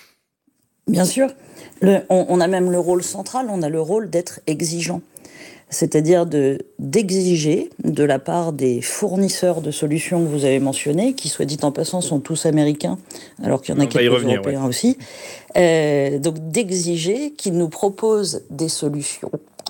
[SPEAKER 7] Bien sûr. On a même le rôle central, on a le rôle d'être exigeant. C'est-à-dire d'exiger de la part des fournisseurs de solutions que vous avez mentionnés, qui, soit dit en passant, sont tous américains, alors qu'il y en a quelques Européens aussi, donc d'exiger qu'ils nous proposent des solutions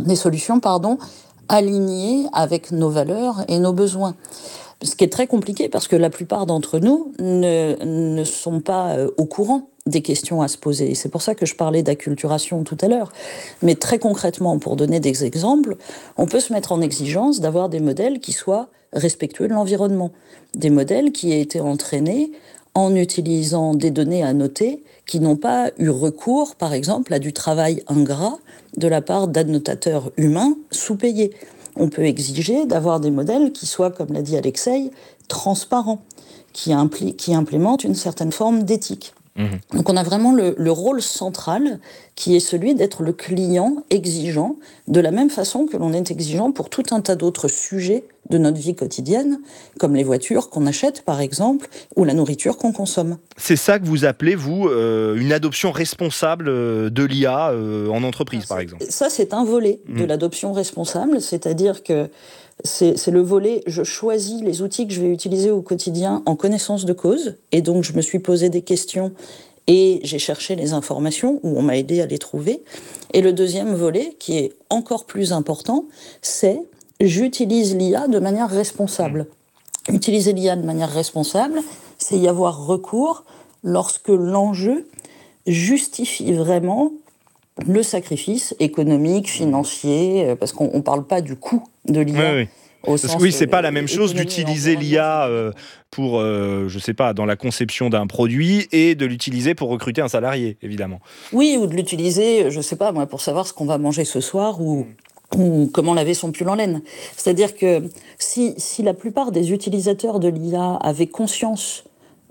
[SPEAKER 7] alignées avec nos valeurs et nos besoins. Ce qui est très compliqué parce que la plupart d'entre nous ne sont pas au courant des questions à se poser. C'est pour ça que je parlais d'acculturation tout à l'heure. Mais très concrètement, pour donner des exemples, on peut se mettre en exigence d'avoir des modèles qui soient respectueux de l'environnement. Des modèles qui aient été entraînés en utilisant des données annotées qui n'ont pas eu recours, par exemple, à du travail ingrat de la part d'annotateurs humains sous-payés. On peut exiger d'avoir des modèles qui soient, comme l'a dit Alexei, transparents, qui implémentent une certaine forme d'éthique. Donc on a vraiment le rôle central qui est celui d'être le client exigeant, de la même façon que l'on est exigeant pour tout un tas d'autres sujets de notre vie quotidienne, comme les voitures qu'on achète par exemple, ou la nourriture qu'on consomme.
[SPEAKER 1] C'est ça que vous appelez, vous, une adoption responsable de l'IA en entreprise, par exemple ?
[SPEAKER 7] Ça, c'est un volet de l'adoption responsable, c'est-à-dire que c'est le volet, je choisis les outils que je vais utiliser au quotidien en connaissance de cause, et donc je me suis posé des questions et j'ai cherché les informations, ou on m'a aidé à les trouver. Et le deuxième volet, qui est encore plus important, c'est j'utilise l'IA de manière responsable. Utiliser l'IA de manière responsable, c'est y avoir recours lorsque l'enjeu justifie vraiment le sacrifice économique, financier, parce qu'on ne parle pas du coût de l'IA.
[SPEAKER 1] Oui. C'est pas la même chose d'utiliser l'IA pour, je sais pas, dans la conception d'un produit et de l'utiliser pour recruter un salarié, évidemment.
[SPEAKER 7] Oui, ou de l'utiliser, je sais pas, moi, pour savoir ce qu'on va manger ce soir ou comment laver son pull en laine. C'est-à-dire que si la plupart des utilisateurs de l'IA avaient conscience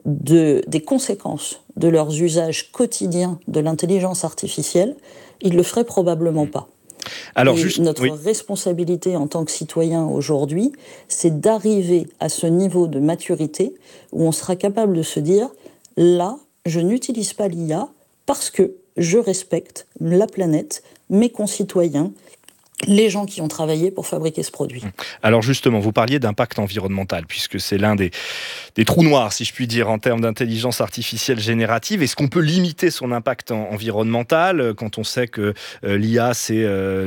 [SPEAKER 7] des conséquences de leurs usages quotidiens de l'intelligence artificielle, ils ne le feraient probablement pas. Alors, notre responsabilité en tant que citoyen aujourd'hui, c'est d'arriver à ce niveau de maturité où on sera capable de se dire « là, je n'utilise pas l'IA parce que je respecte la planète, mes concitoyens, les gens qui ont travaillé pour fabriquer ce produit. »
[SPEAKER 1] Alors justement, vous parliez d'impact environnemental, puisque c'est l'un des trous noirs, si je puis dire, en termes d'intelligence artificielle générative. Est-ce qu'on peut limiter son impact environnemental quand on sait que l'IA, c'est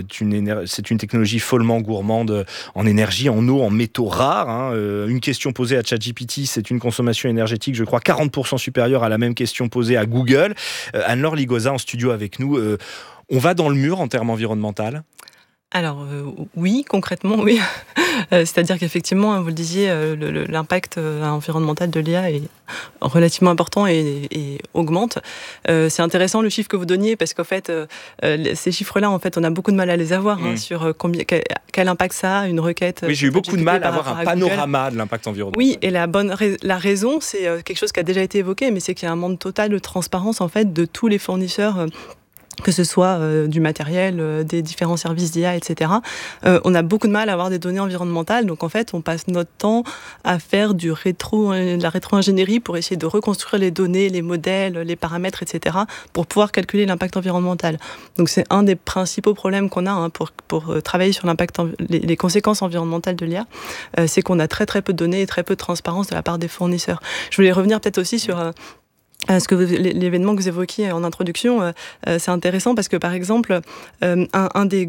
[SPEAKER 1] une technologie follement gourmande en énergie, en eau, en métaux rares. Une question posée à ChatGPT, c'est une consommation énergétique, je crois, 40% supérieure à la même question posée à Google. Anne-Laure Ligoza, en studio avec nous. On va dans le mur en termes environnementaux ?
[SPEAKER 9] Alors oui, concrètement oui. C'est-à-dire qu'effectivement, vous le disiez, l'impact environnemental de l'IA est relativement important et augmente. C'est intéressant le chiffre que vous donniez parce qu'en fait, ces chiffres-là, en fait, on a beaucoup de mal à les avoir sur quel impact ça a, une requête.
[SPEAKER 1] Oui, j'ai eu beaucoup de mal à avoir un panorama de l'impact environnemental.
[SPEAKER 9] Oui, et la raison, c'est quelque chose qui a déjà été évoqué, mais c'est qu'il y a un manque total de transparence en fait de tous les fournisseurs. Que ce soit du matériel, des différents services d'IA, etc. On a beaucoup de mal à avoir des données environnementales, donc en fait, on passe notre temps à faire de la rétro-ingénierie pour essayer de reconstruire les données, les modèles, les paramètres, etc., pour pouvoir calculer l'impact environnemental. Donc c'est un des principaux problèmes qu'on a pour travailler sur l'impact, les conséquences environnementales de l'IA, c'est qu'on a très très peu de données et très peu de transparence de la part des fournisseurs. Je voulais revenir peut-être aussi sur l'événement que vous évoquiez en introduction, c'est intéressant parce que par exemple, un des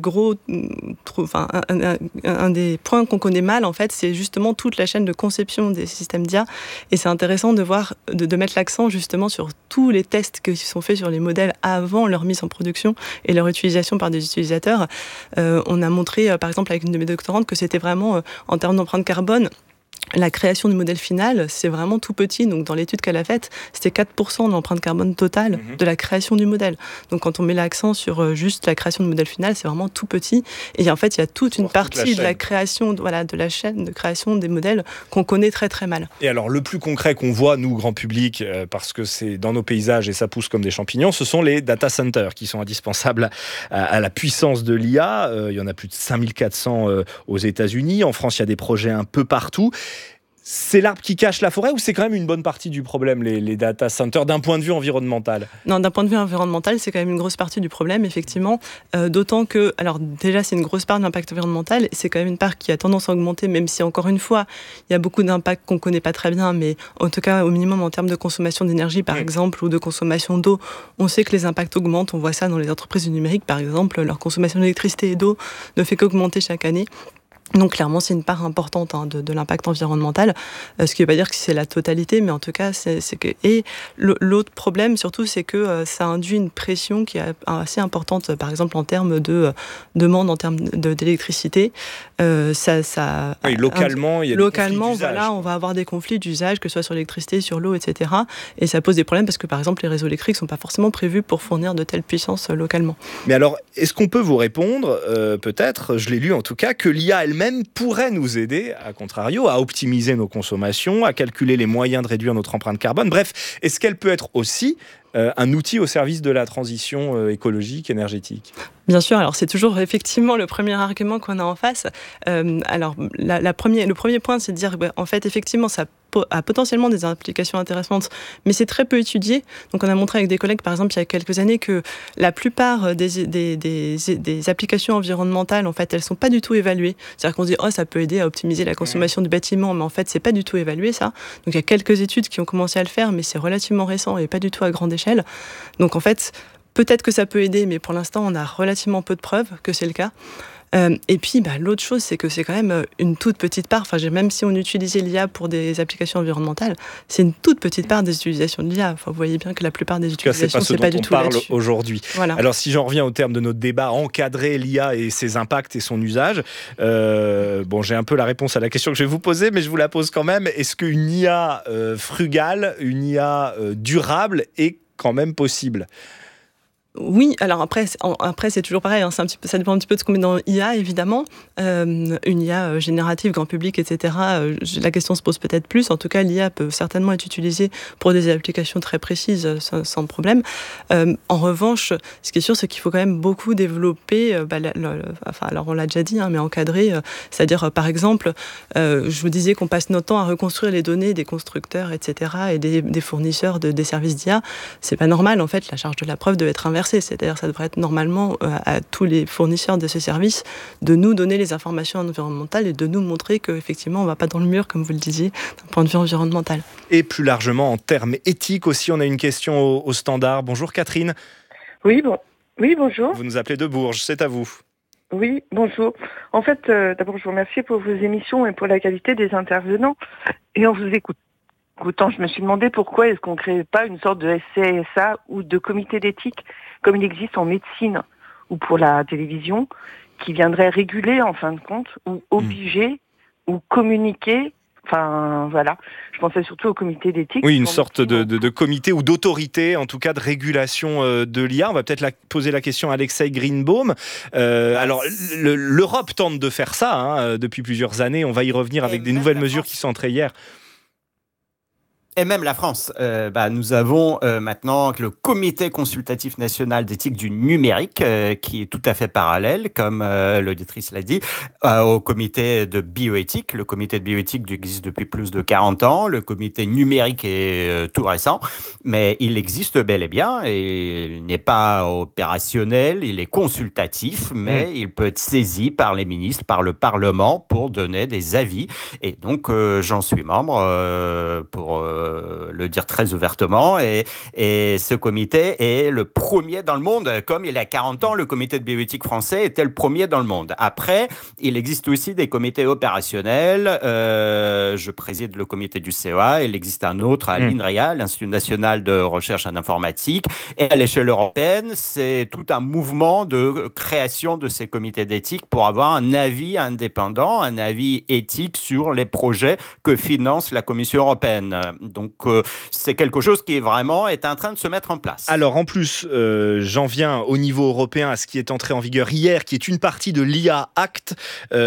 [SPEAKER 9] points qu'on connaît mal en fait, c'est justement toute la chaîne de conception des systèmes d'IA, et c'est intéressant de mettre l'accent justement sur tous les tests qui sont faits sur les modèles avant leur mise en production et leur utilisation par des utilisateurs. On a montré par exemple avec une de mes doctorantes que c'était vraiment en termes d'empreinte carbone. La création du modèle final, c'est vraiment tout petit. Donc, dans l'étude qu'elle a faite, c'était 4% de l'empreinte carbone totale de la création du modèle. Donc, quand on met l'accent sur juste la création du modèle final, c'est vraiment tout petit. Et en fait, il y a toute une partie de la création, de la chaîne de création des modèles qu'on connaît très, très mal.
[SPEAKER 1] Et alors, le plus concret qu'on voit, nous, grand public, parce que c'est dans nos paysages et ça pousse comme des champignons, ce sont les data centers qui sont indispensables à la puissance de l'IA. Il y en a plus de 5400 aux États-Unis. En France, il y a des projets un peu partout. C'est l'arbre qui cache la forêt ou c'est quand même une bonne partie du problème, les data centers, d'un point de vue environnemental ?
[SPEAKER 9] Non, d'un point de vue environnemental, c'est quand même une grosse partie du problème, effectivement. D'autant que, alors déjà, c'est une grosse part de l'impact environnemental. C'est quand même une part qui a tendance à augmenter, même si, encore une fois, il y a beaucoup d'impacts qu'on ne connaît pas très bien, mais en tout cas, au minimum, en termes de consommation d'énergie, par exemple, ou de consommation d'eau, on sait que les impacts augmentent. On voit ça dans les entreprises du numérique, par exemple. Leur consommation d'électricité et d'eau ne fait qu'augmenter chaque année. Donc clairement, c'est une part importante de l'impact environnemental, ce qui ne veut pas dire que c'est la totalité, mais en tout cas, c'est que... Et l'autre problème, surtout, c'est que ça induit une pression qui est assez importante, par exemple, en termes de demande, en termes d'électricité.
[SPEAKER 1] Oui, localement, il y a des conflits d'usage.
[SPEAKER 9] Voilà, on va avoir des conflits d'usage, que ce soit sur l'électricité, sur l'eau, etc. Et ça pose des problèmes parce que, par exemple, les réseaux électriques ne sont pas forcément prévus pour fournir de telles puissances localement.
[SPEAKER 1] Mais alors, est-ce qu'on peut vous répondre, peut-être, je l'ai lu en tout cas, que l'IA elle-même pourrait nous aider, à contrario, à optimiser nos consommations, à calculer les moyens de réduire notre empreinte carbone. Bref, est-ce qu'elle peut être aussi un outil au service de la transition écologique, énergétique ?
[SPEAKER 9] Bien sûr, alors c'est toujours effectivement le premier argument qu'on a en face. Alors le premier point, c'est de dire en fait effectivement ça a potentiellement des implications intéressantes, mais c'est très peu étudié. Donc on a montré avec des collègues par exemple il y a quelques années que la plupart des applications environnementales en fait elles sont pas du tout évaluées. C'est-à-dire qu'on se dit ça peut aider à optimiser la consommation du bâtiment, mais en fait c'est pas du tout évalué ça. Donc il y a quelques études qui ont commencé à le faire, mais c'est relativement récent et pas du tout à grande échelle. Donc en fait peut-être que ça peut aider, mais pour l'instant, on a relativement peu de preuves que c'est le cas. Et puis, l'autre chose, c'est que c'est quand même une toute petite part. Enfin, même si on utilisait l'IA pour des applications environnementales, c'est une toute petite part des utilisations de l'IA. Enfin, vous voyez bien que la plupart des utilisations,
[SPEAKER 1] c'est pas du tout là-dessus. C'est pas ce dont on parle aujourd'hui.
[SPEAKER 9] Voilà.
[SPEAKER 1] Alors, si j'en reviens au terme de notre débat, encadrer l'IA et ses impacts et son usage, j'ai un peu la réponse à la question que je vais vous poser, mais je vous la pose quand même. Est-ce qu'une IA frugale, une IA durable est quand même possible ?
[SPEAKER 9] Oui, alors après c'est toujours pareil, ça dépend un petit peu de ce qu'on met dans IA, évidemment. Une IA générative, grand public, etc., la question se pose peut-être plus. En tout cas, l'IA peut certainement être utilisée pour des applications très précises, sans problème. En revanche, ce qui est sûr, c'est qu'il faut quand même beaucoup développer, alors on l'a déjà dit, mais encadrer, c'est-à-dire, par exemple, je vous disais qu'on passe notre temps à reconstruire les données des constructeurs, etc., et des fournisseurs des services d'IA. C'est pas normal, en fait, la charge de la preuve devait être inversée. C'est-à-dire ça devrait être normalement à tous les fournisseurs de ces services de nous donner les informations environnementales et de nous montrer qu'effectivement on ne va pas dans le mur, comme vous le disiez, d'un point de vue environnemental.
[SPEAKER 1] Et plus largement en termes éthiques aussi, on a une question au standard. Bonjour Catherine.
[SPEAKER 11] Oui, bonjour.
[SPEAKER 1] Vous nous appelez de Bourges, c'est à vous.
[SPEAKER 11] Oui, bonjour. En fait, d'abord je vous remercie pour vos émissions et pour la qualité des intervenants. Et en vous écoutant, je me suis demandé pourquoi est-ce qu'on ne crée pas une sorte de SCSA ou de comité d'éthique comme il existe en médecine ou pour la télévision, qui viendrait réguler en fin de compte, ou obliger, ou communiquer. Enfin, voilà. Je pensais surtout au comité d'éthique.
[SPEAKER 1] Oui, une sorte de comité ou d'autorité, en tout cas de régulation de l'IA. On va peut-être poser la question à Alexei Greenbaum. Alors, l'Europe tente de faire ça depuis plusieurs années. On va y revenir avec des nouvelles mesures qui sont entrées hier.
[SPEAKER 26] Et même la France. Nous avons maintenant le Comité consultatif national d'éthique du numérique, qui est tout à fait parallèle, comme l'auditrice l'a dit, au comité de bioéthique. Le comité de bioéthique existe depuis plus de 40 ans. Le comité numérique est tout récent, mais il existe bel et bien, et il n'est pas opérationnel, il est consultatif, mais il peut être saisi par les ministres, par le Parlement, pour donner des avis. Et donc, j'en suis membre pour le dire très ouvertement, et ce comité est le premier dans le monde. Comme il y a 40 ans, le comité de bioéthique français était le premier dans le monde. Après, il existe aussi des comités opérationnels. Je préside le comité du CEA. Il existe un autre à l'INRIA, l'Institut national de recherche en informatique. Et à l'échelle européenne, c'est tout un mouvement de création de ces comités d'éthique pour avoir un avis indépendant, un avis éthique sur les projets que finance la Commission européenne. Donc, c'est quelque chose qui vraiment est en train de se mettre en place.
[SPEAKER 1] Alors, en plus, j'en viens au niveau européen à ce qui est entré en vigueur hier, qui est une partie de l'IA Act,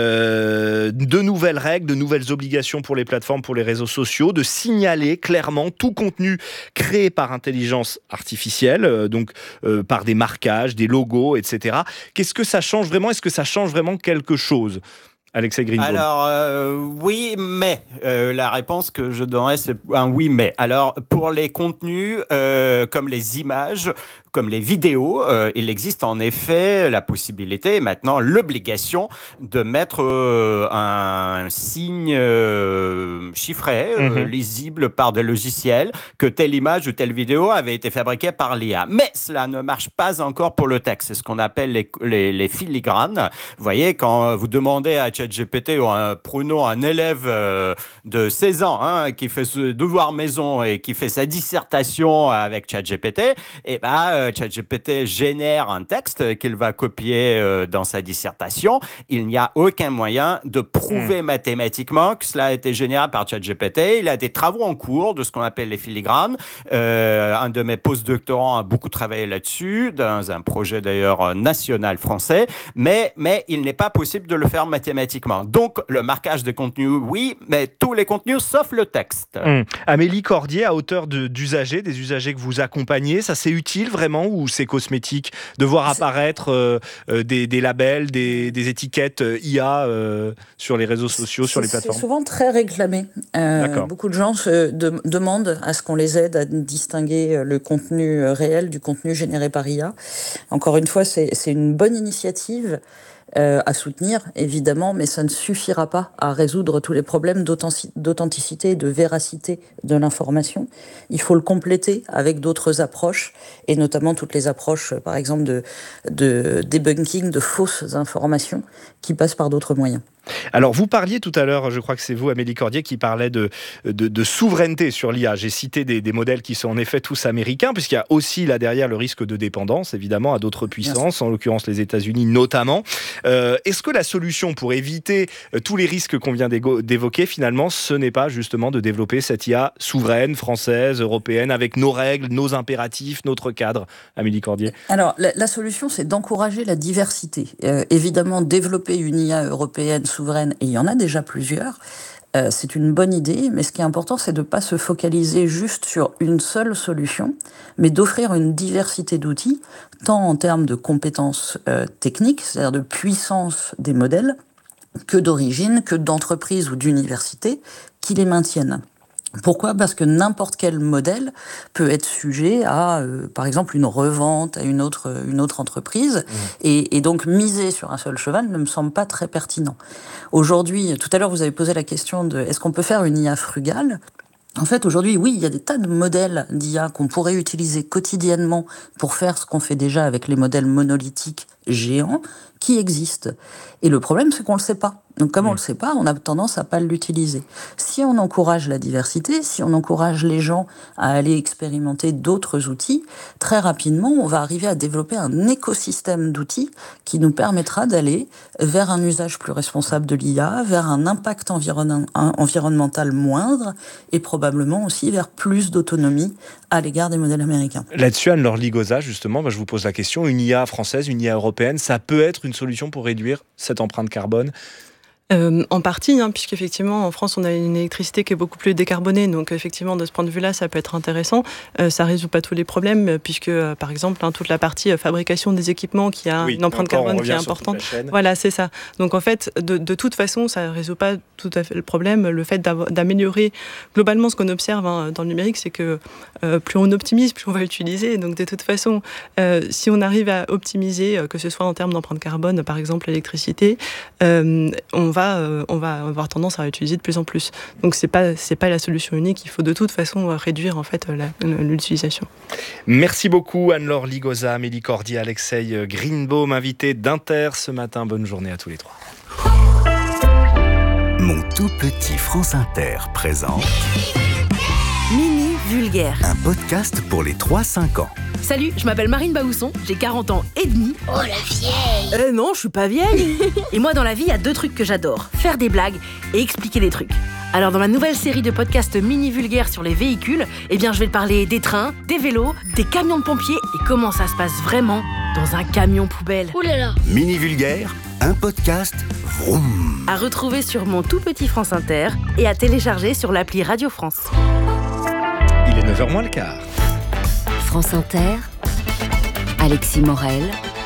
[SPEAKER 1] de nouvelles règles, de nouvelles obligations pour les plateformes, pour les réseaux sociaux, de signaler clairement tout contenu créé par intelligence artificielle, donc par des marquages, des logos, etc. Qu'est-ce que ça change vraiment ? Est-ce que ça change vraiment quelque chose ? Alexei Greenbaum.
[SPEAKER 26] Alors, oui, mais. La réponse que je donnerais, c'est un oui, mais. Alors, pour les contenus, comme les images, comme les vidéos, il existe en effet la possibilité, et maintenant l'obligation, de mettre un signe chiffré, lisible par des logiciels, que telle image ou telle vidéo avait été fabriquée par l'IA. Mais cela ne marche pas encore pour le texte. C'est ce qu'on appelle les filigranes. Vous voyez, quand vous demandez à ChatGPT, ou prenons un élève de 16 ans qui fait ce devoir maison et qui fait sa dissertation avec ChatGPT, et ChatGPT génère un texte qu'il va copier dans sa dissertation. Il n'y a aucun moyen de prouver mathématiquement que cela a été généré par ChatGPT. Il a des travaux en cours de ce qu'on appelle les filigranes. Un de mes postdoctorants a beaucoup travaillé là-dessus, dans un projet d'ailleurs national français, mais il n'est pas possible de le faire mathématiquement. Donc, le marquage des contenus, oui, mais tous les contenus sauf le texte.
[SPEAKER 1] Amélie Cordier, à hauteur d'usagers, des usagers que vous accompagnez, ça c'est utile vraiment ou c'est cosmétique de voir apparaître des labels, des étiquettes IA sur les réseaux sociaux, sur les plateformes ?
[SPEAKER 7] C'est souvent très réclamé. Beaucoup de gens se demandent à ce qu'on les aide à distinguer le contenu réel du contenu généré par IA. Encore une fois, c'est une bonne initiative à soutenir, évidemment, mais ça ne suffira pas à résoudre tous les problèmes d'authenticité et de véracité de l'information. Il faut le compléter avec d'autres approches, et notamment toutes les approches, par exemple, de debunking de fausses informations qui passent par d'autres moyens.
[SPEAKER 1] Alors, vous parliez tout à l'heure, je crois que c'est vous, Amélie Cordier, qui parlait de souveraineté sur l'IA. J'ai cité des modèles qui sont en effet tous américains, puisqu'il y a aussi là derrière le risque de dépendance, évidemment, à d'autres puissances, en l'occurrence les États-Unis notamment. Est-ce que la solution pour éviter tous les risques qu'on vient d'évoquer, finalement, ce n'est pas justement de développer cette IA souveraine, française, européenne, avec nos règles, nos impératifs, notre cadre, Amélie Cordier ?
[SPEAKER 7] Alors, la solution, c'est d'encourager la diversité. Évidemment, développer une IA européenne souveraine, et il y en a déjà plusieurs, c'est une bonne idée, mais ce qui est important, c'est de ne pas se focaliser juste sur une seule solution, mais d'offrir une diversité d'outils, tant en termes de compétences techniques, c'est-à-dire de puissance des modèles, que d'origine, que d'entreprises ou d'universités qui les maintiennent. Pourquoi ? Parce que n'importe quel modèle peut être sujet à, par exemple, une revente à une autre entreprise. Et donc, miser sur un seul cheval ne me semble pas très pertinent. Aujourd'hui, tout à l'heure, vous avez posé la question de est-ce qu'on peut faire une IA frugale ? En fait, aujourd'hui, oui, il y a des tas de modèles d'IA qu'on pourrait utiliser quotidiennement pour faire ce qu'on fait déjà avec les modèles monolithiques géants, qui existe. Et le problème, c'est qu'on ne le sait pas. Donc comme on ne le sait pas, on a tendance à pas l'utiliser. Si on encourage la diversité, si on encourage les gens à aller expérimenter d'autres outils, très rapidement, on va arriver à développer un écosystème d'outils qui nous permettra d'aller vers un usage plus responsable de l'IA, vers un impact environnemental moindre et probablement aussi vers plus d'autonomie à l'égard des modèles américains.
[SPEAKER 1] Là-dessus, Anne-Laure Ligoza, justement, je vous pose la question, une IA française, une IA européenne, ça peut être une solution pour réduire cette empreinte carbone ?
[SPEAKER 9] En partie, puisqu'effectivement en France on a une électricité qui est beaucoup plus décarbonée, donc effectivement de ce point de vue-là ça peut être intéressant. Ça résout pas tous les problèmes, puisque par exemple toute la partie fabrication des équipements qui a une empreinte carbone qui est importante. Voilà, c'est ça. Donc en fait, de toute façon, ça résout pas tout à fait le problème. Le fait d'améliorer globalement ce qu'on observe dans le numérique, c'est que plus on optimise, plus on va utiliser. Donc de toute façon, si on arrive à optimiser, que ce soit en termes d'empreinte carbone, par exemple l'électricité, on va avoir tendance à utiliser de plus en plus. Donc c'est pas la solution unique. Il faut de toute façon réduire en fait l'utilisation.
[SPEAKER 1] Merci beaucoup Anne-Laure Ligoza, Amélie Cordier, Alexei Greenbaum, invité d'Inter ce matin. Bonne journée à tous les trois.
[SPEAKER 12] Mon tout petit France Inter présente
[SPEAKER 13] Mini Vulgaire,
[SPEAKER 12] un podcast pour les 3-5 ans.
[SPEAKER 13] Salut, je m'appelle Marine Baousson, j'ai 40 ans et demi.
[SPEAKER 14] Oh la vieille!
[SPEAKER 13] Non, je suis pas vieille. Et moi dans la vie, il y a 2 trucs que j'adore, faire des blagues et expliquer des trucs. Alors dans ma nouvelle série de podcasts Mini Vulgaire sur les véhicules, je vais te parler des trains, des vélos, des camions de pompiers et comment ça se passe vraiment dans un camion poubelle.
[SPEAKER 14] Ouh là là!
[SPEAKER 12] Mini Vulgaire, un podcast vroom.
[SPEAKER 13] À retrouver sur mon tout petit France Inter et à télécharger sur l'appli Radio France.
[SPEAKER 1] Il est 9h moins le quart.
[SPEAKER 3] France Inter, Alexis Morel,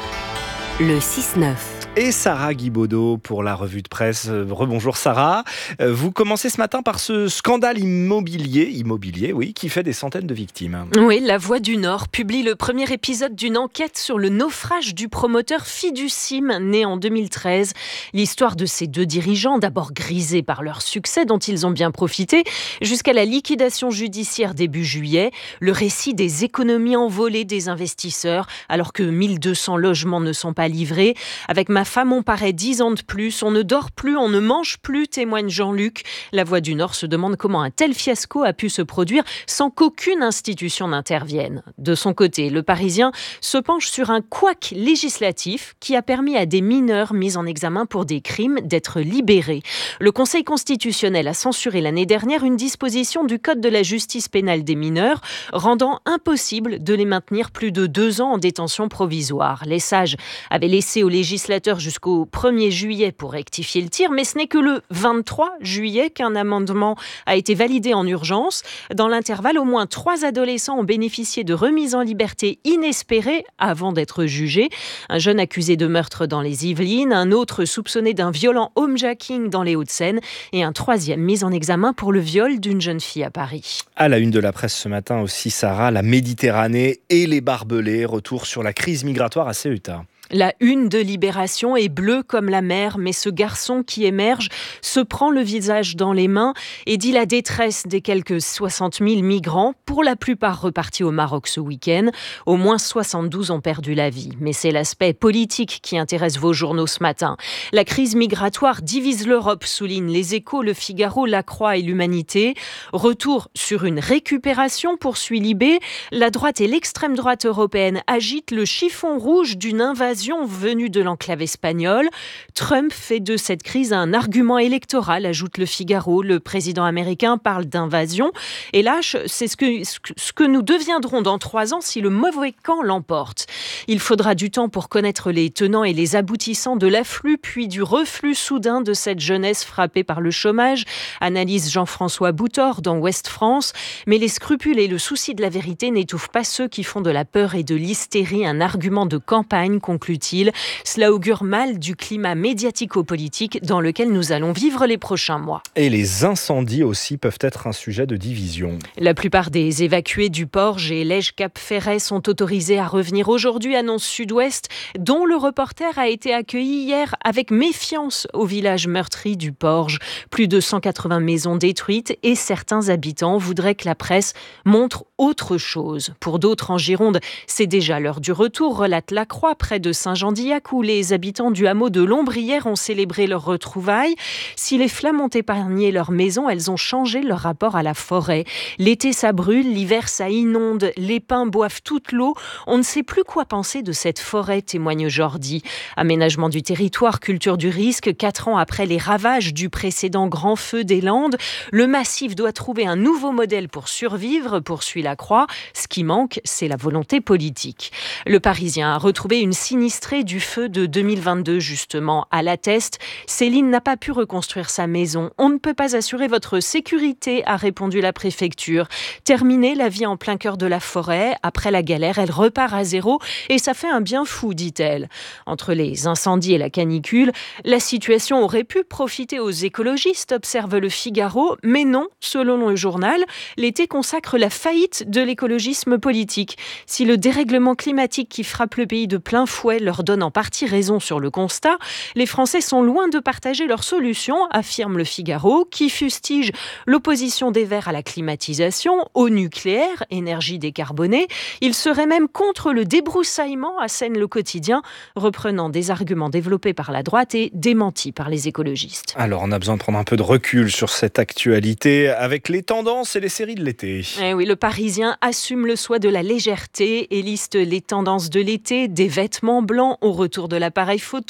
[SPEAKER 3] le 6-9.
[SPEAKER 1] Et Sarah Guibaudot pour la revue de presse. Rebonjour Sarah. Vous commencez ce matin par ce scandale immobilier, oui, qui fait des centaines de victimes.
[SPEAKER 17] Oui, La Voix du Nord publie le premier épisode d'une enquête sur le naufrage du promoteur Fiducim, né en 2013. L'histoire de ces 2 dirigeants, d'abord grisés par leur succès dont ils ont bien profité, jusqu'à la liquidation judiciaire début juillet. Le récit des économies envolées des investisseurs, alors que 1200 logements ne sont pas livrés. Avec ma femme, on paraît 10 ans de plus, on ne dort plus, on ne mange plus, témoigne Jean-Luc. La Voix du Nord se demande comment un tel fiasco a pu se produire sans qu'aucune institution n'intervienne. De son côté, Le Parisien se penche sur un couac législatif qui a permis à des mineurs mis en examen pour des crimes d'être libérés. Le Conseil constitutionnel a censuré l'année dernière une disposition du Code de la justice pénale des mineurs, rendant impossible de les maintenir plus de 2 ans en détention provisoire. Les sages avaient laissé aux législateurs jusqu'au 1er juillet pour rectifier le tir, mais ce n'est que le 23 juillet qu'un amendement a été validé en urgence. Dans l'intervalle, au moins 3 adolescents ont bénéficié de remises en liberté inespérées avant d'être jugés. Un jeune accusé de meurtre dans les Yvelines, un autre soupçonné d'un violent homejacking dans les Hauts-de-Seine et un 3e mis en examen pour le viol d'une jeune fille à Paris.
[SPEAKER 1] À la une de la presse ce matin aussi, Sarah, la Méditerranée et les barbelés. Retour sur la crise migratoire à Ceuta.
[SPEAKER 17] La une de Libération est bleue comme la mer, mais ce garçon qui émerge se prend le visage dans les mains et dit la détresse des quelques 60 000 migrants, pour la plupart repartis au Maroc ce week-end. Au moins 72 ont perdu la vie. Mais c'est l'aspect politique qui intéresse vos journaux ce matin. La crise migratoire divise l'Europe, soulignent Les Échos, Le Figaro, La Croix et l'Humanité. Retour sur une récupération, poursuit Libé. La droite et l'extrême droite européenne agitent le chiffon rouge d'une invasion venue de l'enclave espagnole. Trump fait de cette crise un argument électoral, ajoute Le Figaro. Le président américain parle d'invasion et lâche, c'est ce que nous deviendrons dans 3 ans si le mauvais camp l'emporte. Il faudra du temps pour connaître les tenants et les aboutissants de l'afflux puis du reflux soudain de cette jeunesse frappée par le chômage, analyse Jean-François Boutor dans Ouest France. Mais les scrupules et le souci de la vérité n'étouffent pas ceux qui font de la peur et de l'hystérie un argument de campagne, conclut-il. Cela augure mal du climat médiatico-politique dans lequel nous allons vivre les prochains mois.
[SPEAKER 1] Et les incendies aussi peuvent être un sujet de division.
[SPEAKER 17] La plupart des évacués du Porge et Lège-Cap-Ferret sont autorisés à revenir aujourd'hui, annonce Sud-Ouest, dont le reporter a été accueilli hier avec méfiance au village meurtri du Porge. Plus de 180 maisons détruites et certains habitants voudraient que la presse montre autre chose. Pour d'autres en Gironde, c'est déjà l'heure du retour, relate La Croix, près de Saint-Jean-d'Illac où les habitants du hameau de Lombrières ont célébré leur retrouvailles. Si les flammes ont épargné leur maison, elles ont changé leur rapport à la forêt. L'été, ça brûle, l'hiver, ça inonde, les pins boivent toute l'eau. On ne sait plus quoi penser de cette forêt, témoigne Jordi. Aménagement du territoire, culture du risque, 4 ans après les ravages du précédent grand feu des Landes, le massif doit trouver un nouveau modèle pour survivre, poursuit la Croix. Ce qui manque, c'est la volonté politique. Le Parisien a retrouvé une sinistrée du feu de 2022, justement. À La Teste, Céline n'a pas pu reconstruire sa maison. On ne peut pas assurer votre sécurité, a répondu la préfecture. Terminer la vie en plein cœur de la forêt. Après la galère, elle repart à zéro et ça fait un bien fou, dit-elle. Entre les incendies et la canicule, la situation aurait pu profiter aux écologistes, observe Le Figaro, mais non, selon le journal, l'été consacre la faillite de l'écologisme politique. Si le dérèglement climatique qui frappe le pays de plein fouet leur donne en partie raison sur le constat, les Français sont loin de partager leurs solutions, affirme Le Figaro, qui fustige l'opposition des Verts à la climatisation, au nucléaire, énergie décarbonée. Il serait même contre le débroussaillement, assène Le Quotidien, reprenant des arguments développés par la droite et démentis par les écologistes.
[SPEAKER 1] Alors, on a besoin de prendre un peu de recul sur cette actualité avec les tendances et les séries de l'été.
[SPEAKER 17] Eh oui, le Parisien assume le choix de la légèreté et liste les tendances de l'été, des vêtements blancs au retour de l'appareil photo,